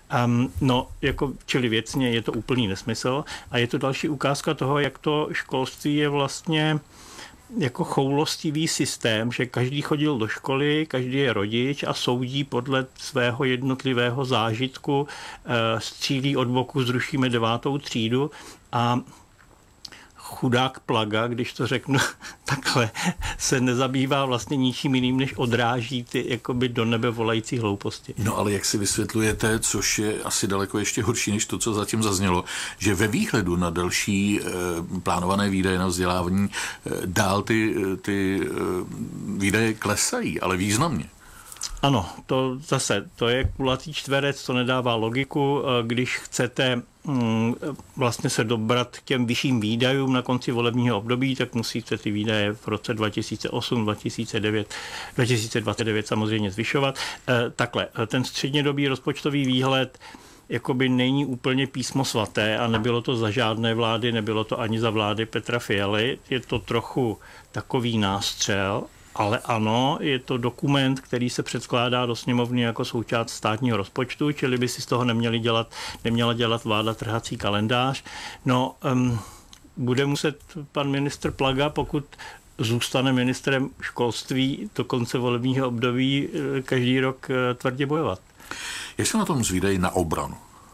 Čili věcně je to úplný nesmysl. A je to další ukázka toho, jak to školství je vlastně jako choulostivý systém, že každý chodil do školy, každý je rodič a soudí podle svého jednotlivého zážitku, střílí od boku, zrušíme 9. třídu a chudák Plaga, když to řeknu takhle, se nezabývá vlastně ničím jiným, než odráží ty jakoby do nebe volající hlouposti. No ale jak si vysvětlujete, což je asi daleko ještě horší, než to, co zatím zaznělo, že ve výhledu na další plánované výdaje na vzdělávání dál ty výdaje klesají, ale významně. Ano, to je kulatý čtverec, to nedává logiku. Když chcete vlastně se dobrat k těm vyšším výdajům na konci volebního období, tak musíte ty výdaje v roce 2008, 2009, 2029 samozřejmě zvyšovat. Takhle, ten střednědobý rozpočtový výhled jakoby není úplně písmo svaté a nebylo to za žádné vlády, nebylo to ani za vlády Petra Fialy. Je to trochu takový nástřel, ale ano, je to dokument, který se předkládá do sněmovny jako součást státního rozpočtu, čili by si z toho neměla dělat vláda trhací kalendář. No, bude muset pan ministr Plaga, pokud zůstane ministrem školství do konce volebního období, každý rok tvrdě bojovat. Jak se na tom zvídají na obranu?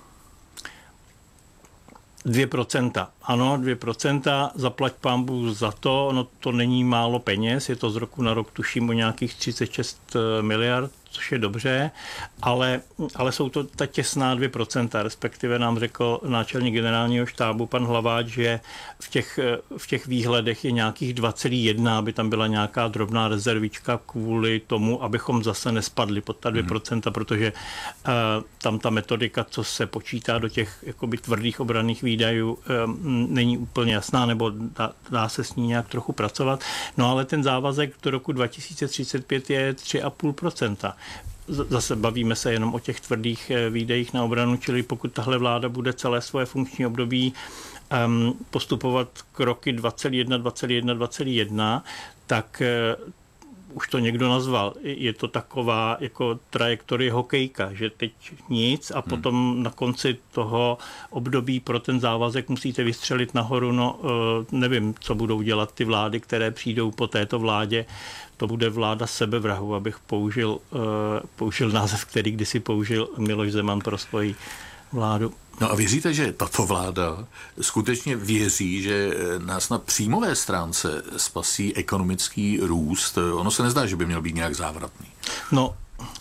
2%. Ano, 2%, zaplať pánbůh za to, no to není málo peněz, je to z roku na rok tuším o nějakých 36 miliard, což je dobře, ale jsou to ta těsná 2%, respektive nám řekl náčelník generálního štábu pan Hlaváč, že v těch výhledech je nějakých 2,1, aby tam byla nějaká drobná rezervička kvůli tomu, abychom zase nespadli pod ta 2%, protože tam ta metodika, co se počítá do těch jakoby tvrdých obranných výdajů, není úplně jasná, nebo dá se s ní nějak trochu pracovat. No ale ten závazek do roku 2035 je 3,5%. Zase bavíme se jenom o těch tvrdých výdejích na obranu, čili pokud tahle vláda bude celé svoje funkční období postupovat kroky 21, tak už to někdo nazval, je to taková jako trajektorie hokejka, že teď nic a potom na konci toho období pro ten závazek musíte vystřelit nahoru. No, nevím, co budou dělat ty vlády, které přijdou po této vládě. To bude vláda sebevrahu, abych použil název, který kdysi použil Miloš Zeman pro svoji vládu. No a věříte, že tato vláda skutečně věří, že nás na příjmové stránce spasí ekonomický růst? Ono se nezdá, že by měl být nějak závratný. No,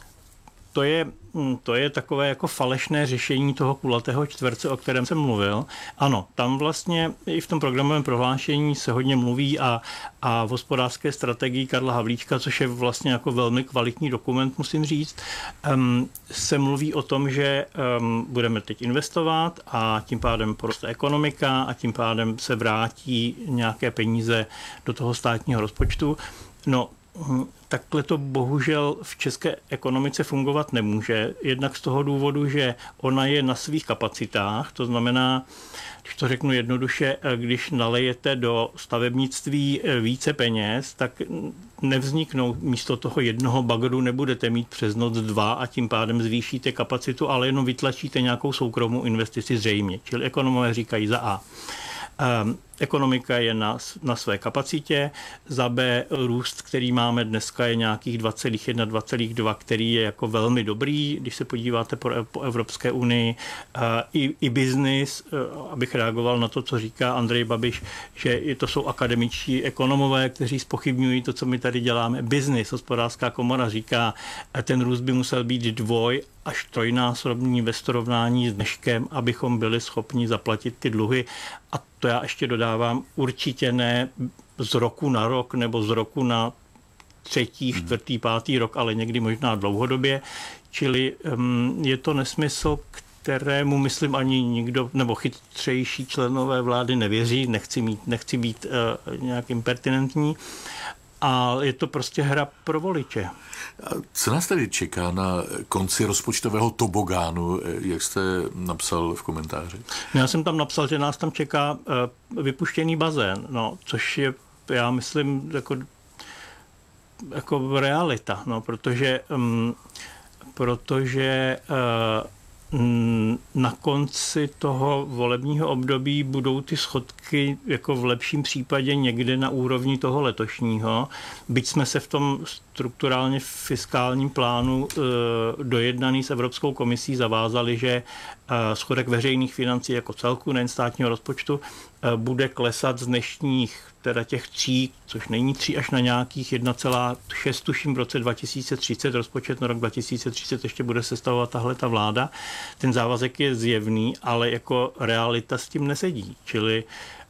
to je takové jako falešné řešení toho kulatého čtverce, o kterém jsem mluvil. Ano, tam vlastně i v tom programovém prohlášení se hodně mluví a v hospodářské strategii Karla Havlíčka, což je vlastně jako velmi kvalitní dokument, musím říct, se mluví o tom, že budeme teď investovat a tím pádem poroste ekonomika a tím pádem se vrátí nějaké peníze do toho státního rozpočtu. No, takhle to bohužel v české ekonomice fungovat nemůže. Jednak z toho důvodu, že ona je na svých kapacitách, to znamená, když to řeknu jednoduše, když nalejete do stavebnictví více peněz, tak nevzniknou místo toho jednoho bagru, nebudete mít přes noc 2 a tím pádem zvýšíte kapacitu, ale jenom vytlačíte nějakou soukromou investici zřejmě. Čili ekonomové říkají za A. Ekonomika je na své kapacitě, za B růst, který máme dneska, je nějakých 2,1, 2,2, který je jako velmi dobrý, když se podíváte po Evropské unii. I biznis, abych reagoval na to, co říká Andrej Babiš, že to jsou akademičtí ekonomové, kteří zpochybňují to, co my tady děláme. Biznis, hospodářská komora říká, ten růst by musel být 2 až 3násobný ve srovnání s dneškem, abychom byli schopni zaplatit ty dluhy. A to já ještě dodávám, určitě ne z roku na rok nebo z roku na 3., 4., 5. rok, ale někdy možná dlouhodobě. Čili je to nesmysl, kterému, myslím, ani nikdo nebo chytřejší členové vlády nevěří. Nechci být nějak impertinentní. A je to prostě hra pro voliče. Co nás tady čeká na konci rozpočtového tobogánu, jak jste napsal v komentáři? Já jsem tam napsal, že nás tam čeká vypuštěný bazén, no, což je, já myslím, jako realita, no, protože na konci toho volebního období budou ty schodky jako v lepším případě někde na úrovni toho letošního. Byť jsme se v tom strukturálně fiskálním plánu dojednaný s Evropskou komisí zavázali, že schodek veřejných financí jako celku, nejen státního rozpočtu, bude klesat z dnešních teda těch 3, což není 3, až na nějakých 1,6 tuším v roce 2030, rozpočet na rok 2030 ještě bude sestavovat tahleta vláda. Ten závazek je zjevný, ale jako realita s tím nesedí. Čili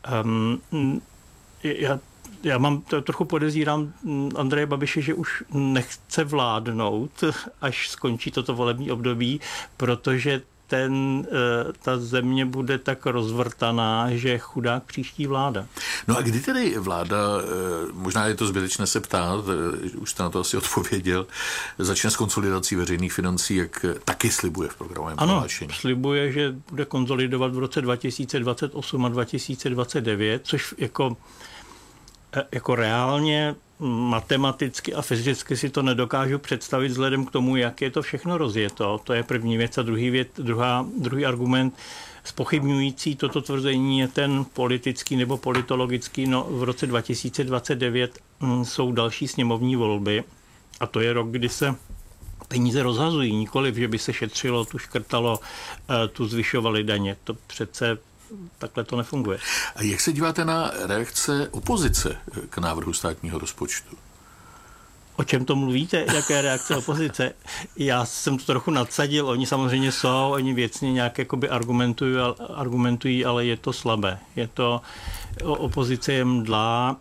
já trochu podezírám Andreje Babiše, že už nechce vládnout, až skončí toto volební období, protože ta země bude tak rozvrtaná, že chudák příští vláda. No a kdy tedy vláda, možná je to zbytečné se ptát, už jste na to asi odpověděl, začne s konsolidací veřejných financí, jak taky slibuje v programovém prohlášení? Ano, slibuje, že bude konsolidovat v roce 2028 a 2029, což jako reálně matematicky a fyzicky si to nedokážu představit vzhledem k tomu, jak je to všechno rozjeto. To je první věc. A druhý argument zpochybňující toto tvrzení je ten politický nebo politologický. No, v roce 2029 jsou další sněmovní volby a to je rok, kdy se peníze rozhazují. Nikoliv, že by se šetřilo, tu škrtalo, tu zvyšovali daně. To přece takhle to nefunguje. A jak se díváte na reakce opozice k návrhu státního rozpočtu? O čem to mluvíte? Jaké reakce opozice? Já jsem to trochu nadsadil. Oni samozřejmě jsou, oni věcně nějak jakoby argumentují, ale je to slabé. Opozice je mdlá,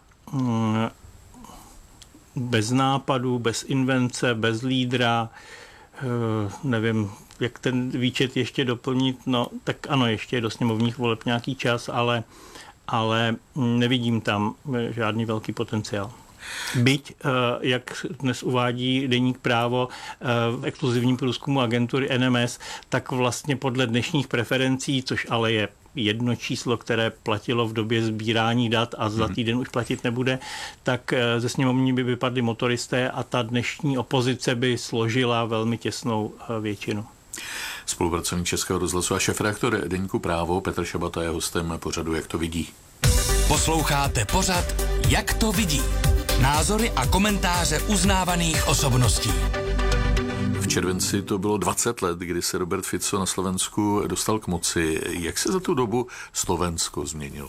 bez nápadu, bez invence, bez lídra, nevím, jak ten výčet ještě doplnit, no tak ano, ještě je do sněmovních voleb nějaký čas, ale nevidím tam žádný velký potenciál. Byť, jak dnes uvádí deník Právo v exkluzivním průzkumu agentury NMS, tak vlastně podle dnešních preferencí, což ale je jedno číslo, které platilo v době sbírání dat a za týden už platit nebude, tak ze sněmovní by vypadli motoristé a ta dnešní opozice by složila velmi těsnou většinu. Spolupracovník Českého rozhlasu a šéfredaktor deníku Právo Petr Šabata je hostem pořadu Jak to vidí. Posloucháte pořad Jak to vidí. Názory a komentáře uznávaných osobností. V červenci to bylo 20 let, kdy se Robert Fico na Slovensku dostal k moci. Jak se za tu dobu Slovensko změnilo?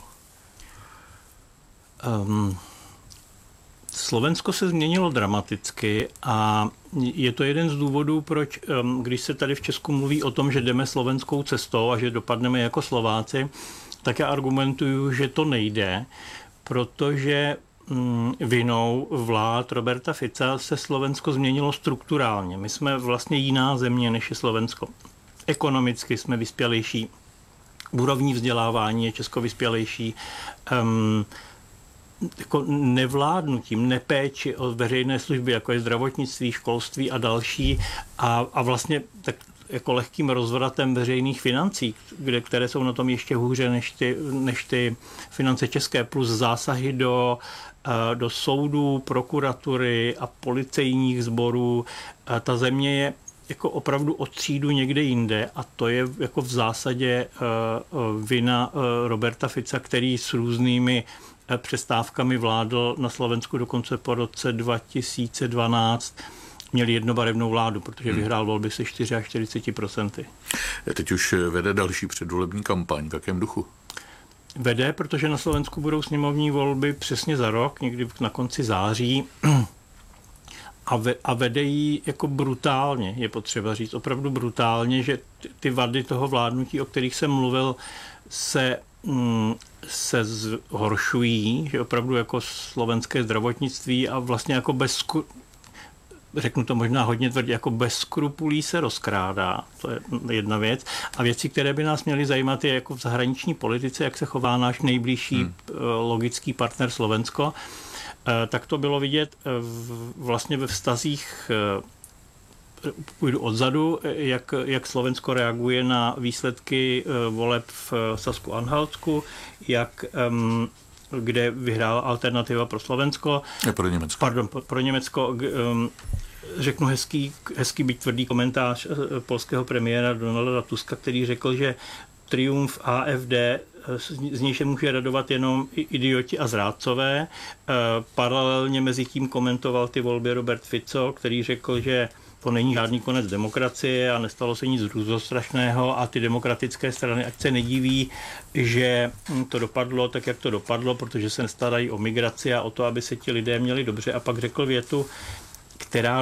Slovensko se změnilo dramaticky a je to jeden z důvodů, proč, když se tady v Česku mluví o tom, že jdeme slovenskou cestou a že dopadneme jako Slováci, tak já argumentuju, že to nejde, protože vinou vlád Roberta Fica se Slovensko změnilo strukturálně. My jsme vlastně jiná země, než je Slovensko. Ekonomicky jsme vyspělejší, úrovní vzdělávání je Česko vyspělejší, jako nevládnutím, nepéči o veřejné služby, jako je zdravotnictví, školství a další a vlastně tak jako lehkým rozvratem veřejných financí, které jsou na tom ještě hůře než ty finance české, plus zásahy do soudů, prokuratury a policejních sborů. Ta země je jako opravdu od třídu někde jinde a to je jako v zásadě vina Roberta Fica, který s různými přestávkami vládl na Slovensku dokonce po roce 2012. Měli jednobarevnou vládu, protože vyhrál volby se 44%. Teď už vede další předvolební kampaň. V jakém duchu? Vede, protože na Slovensku budou sněmovní volby přesně za rok, někdy na konci září. A vede ji jako brutálně, je potřeba říct, opravdu brutálně, že ty vady toho vládnutí, o kterých jsem mluvil, se zhoršují, že opravdu jako slovenské zdravotnictví a vlastně jako řeknu to možná hodně tvrdě, jako bez skrupulí se rozkrádá. To je jedna věc. A věci, které by nás měly zajímat, je jako v zahraniční politice, jak se chová náš nejbližší logický partner Slovensko. Tak to bylo vidět vlastně ve vztazích, půjdu odzadu, jak Slovensko reaguje na výsledky voleb v Sasku-Anhaltsku, kde vyhrála Alternativa pro Slovensko. Pro Německo. Pardon, pro Německo. Řeknu hezký byť tvrdý komentář polského premiéra Donalda Tuska, který řekl, že triumf AfD z něj se může radovat jenom idioti a zrádcové. Paralelně mezi tím komentoval ty volby Robert Fico, který řekl, že to není žádný konec demokracie a nestalo se nic hrůzostrašného a ty demokratické strany, ať se nediví, že to dopadlo tak, jak to dopadlo, protože se nestarají o migraci a o to, aby se ti lidé měli dobře. A pak řekl větu, která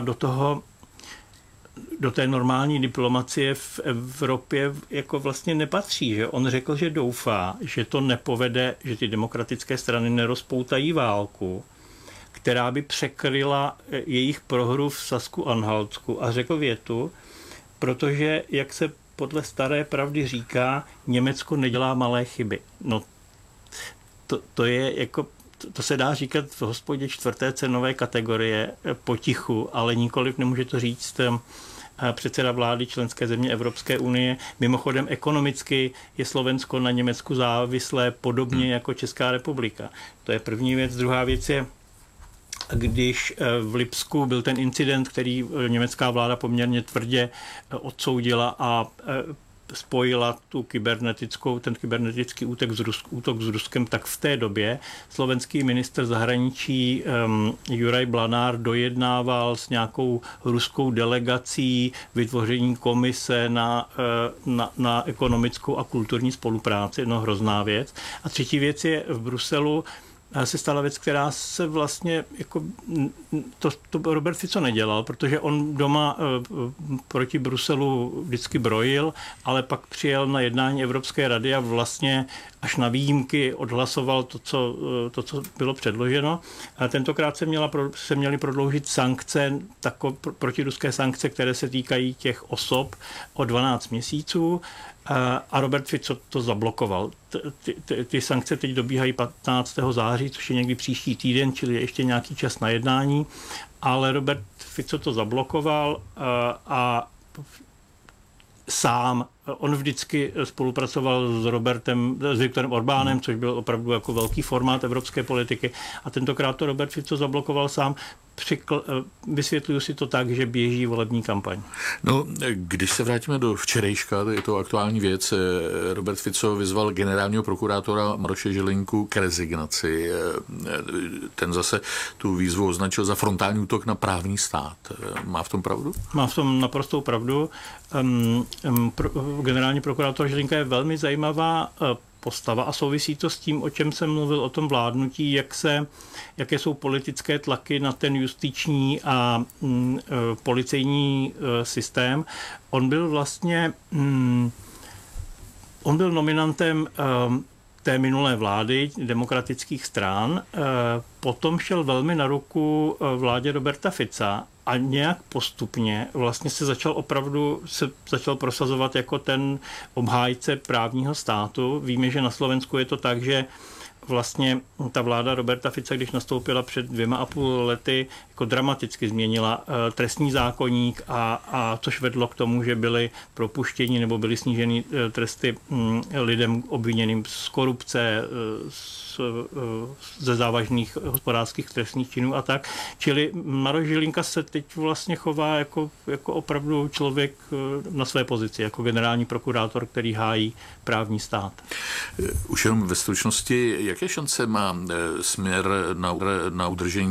do té normální diplomacie v Evropě jako vlastně nepatří. Že on řekl, že doufá, že to nepovede, že ty demokratické strany nerozpoutají válku, která by překryla jejich prohru v Sasku-Anhaltsku, a řekl větu, protože, jak se podle staré pravdy říká, Německo nedělá malé chyby. No, to je jako, to se dá říkat v hospodě 4. cenové kategorie potichu, ale nikoliv nemůže to říct předseda vlády členské země Evropské unie. Mimochodem ekonomicky je Slovensko na Německu závislé podobně jako Česká republika. To je první věc. Druhá věc je, když v Lipsku byl ten incident, který německá vláda poměrně tvrdě odsoudila a spojila ten kybernetický útok s Ruskem, tak v té době slovenský ministr zahraničí Juraj Blanár dojednával s nějakou ruskou delegací vytvoření komise na ekonomickou a kulturní spolupráci. No, hrozná věc. A třetí věc je, v Bruselu se stala věc, která se vlastně jako to Robert Fico nedělal, protože on doma proti Bruselu vždycky brojil, ale pak přijel na jednání Evropské rady a vlastně až na výjimky odhlasoval to, co bylo předloženo. A tentokrát se měly prodloužit sankce, protiruské sankce, které se týkají těch osob o 12 měsíců. A Robert Fico to zablokoval. Ty sankce teď dobíhají 15. září, což je někdy příští týden, čili je ještě nějaký čas na jednání, ale Robert Fico to zablokoval a sám On vždycky spolupracoval s Viktorem Orbánem, což byl opravdu jako velký formát evropské politiky, a tentokrát to Robert Fico zablokoval sám. Vysvětluju si to tak, že běží volební kampaň. No, když se vrátíme do včerejška, je to aktuální věc, Robert Fico vyzval generálního prokurátora Maroše Žilinku k rezignaci. Ten zase tu výzvu označil za frontální útok na právní stát. Má v tom pravdu? Má v tom naprostou pravdu. Generální prokurátor Žilinka je velmi zajímavá postava a souvisí to s tím, o čem jsem mluvil, o tom vládnutí, jaké jsou politické tlaky na ten justiční a policejní systém. On byl nominantem té minulé vlády demokratických stran, potom šel velmi na ruku vládě Roberta Fica a nějak postupně vlastně se začal prosazovat jako ten obhájce právního státu. Víme, že na Slovensku je to tak, že vlastně ta vláda Roberta Fica, když nastoupila před 2,5 lety, jako dramaticky změnila trestní zákoník a což vedlo k tomu, že byly propuštěni nebo byly sníženy tresty lidem obviněným z korupce, ze závažných hospodářských trestných činů a tak. Čili Maroš Žilinka se teď vlastně chová jako opravdu člověk na své pozici, jako generální prokurátor, který hájí právní stát. Už jenom ve stručnosti, jaké šance má směr na udržení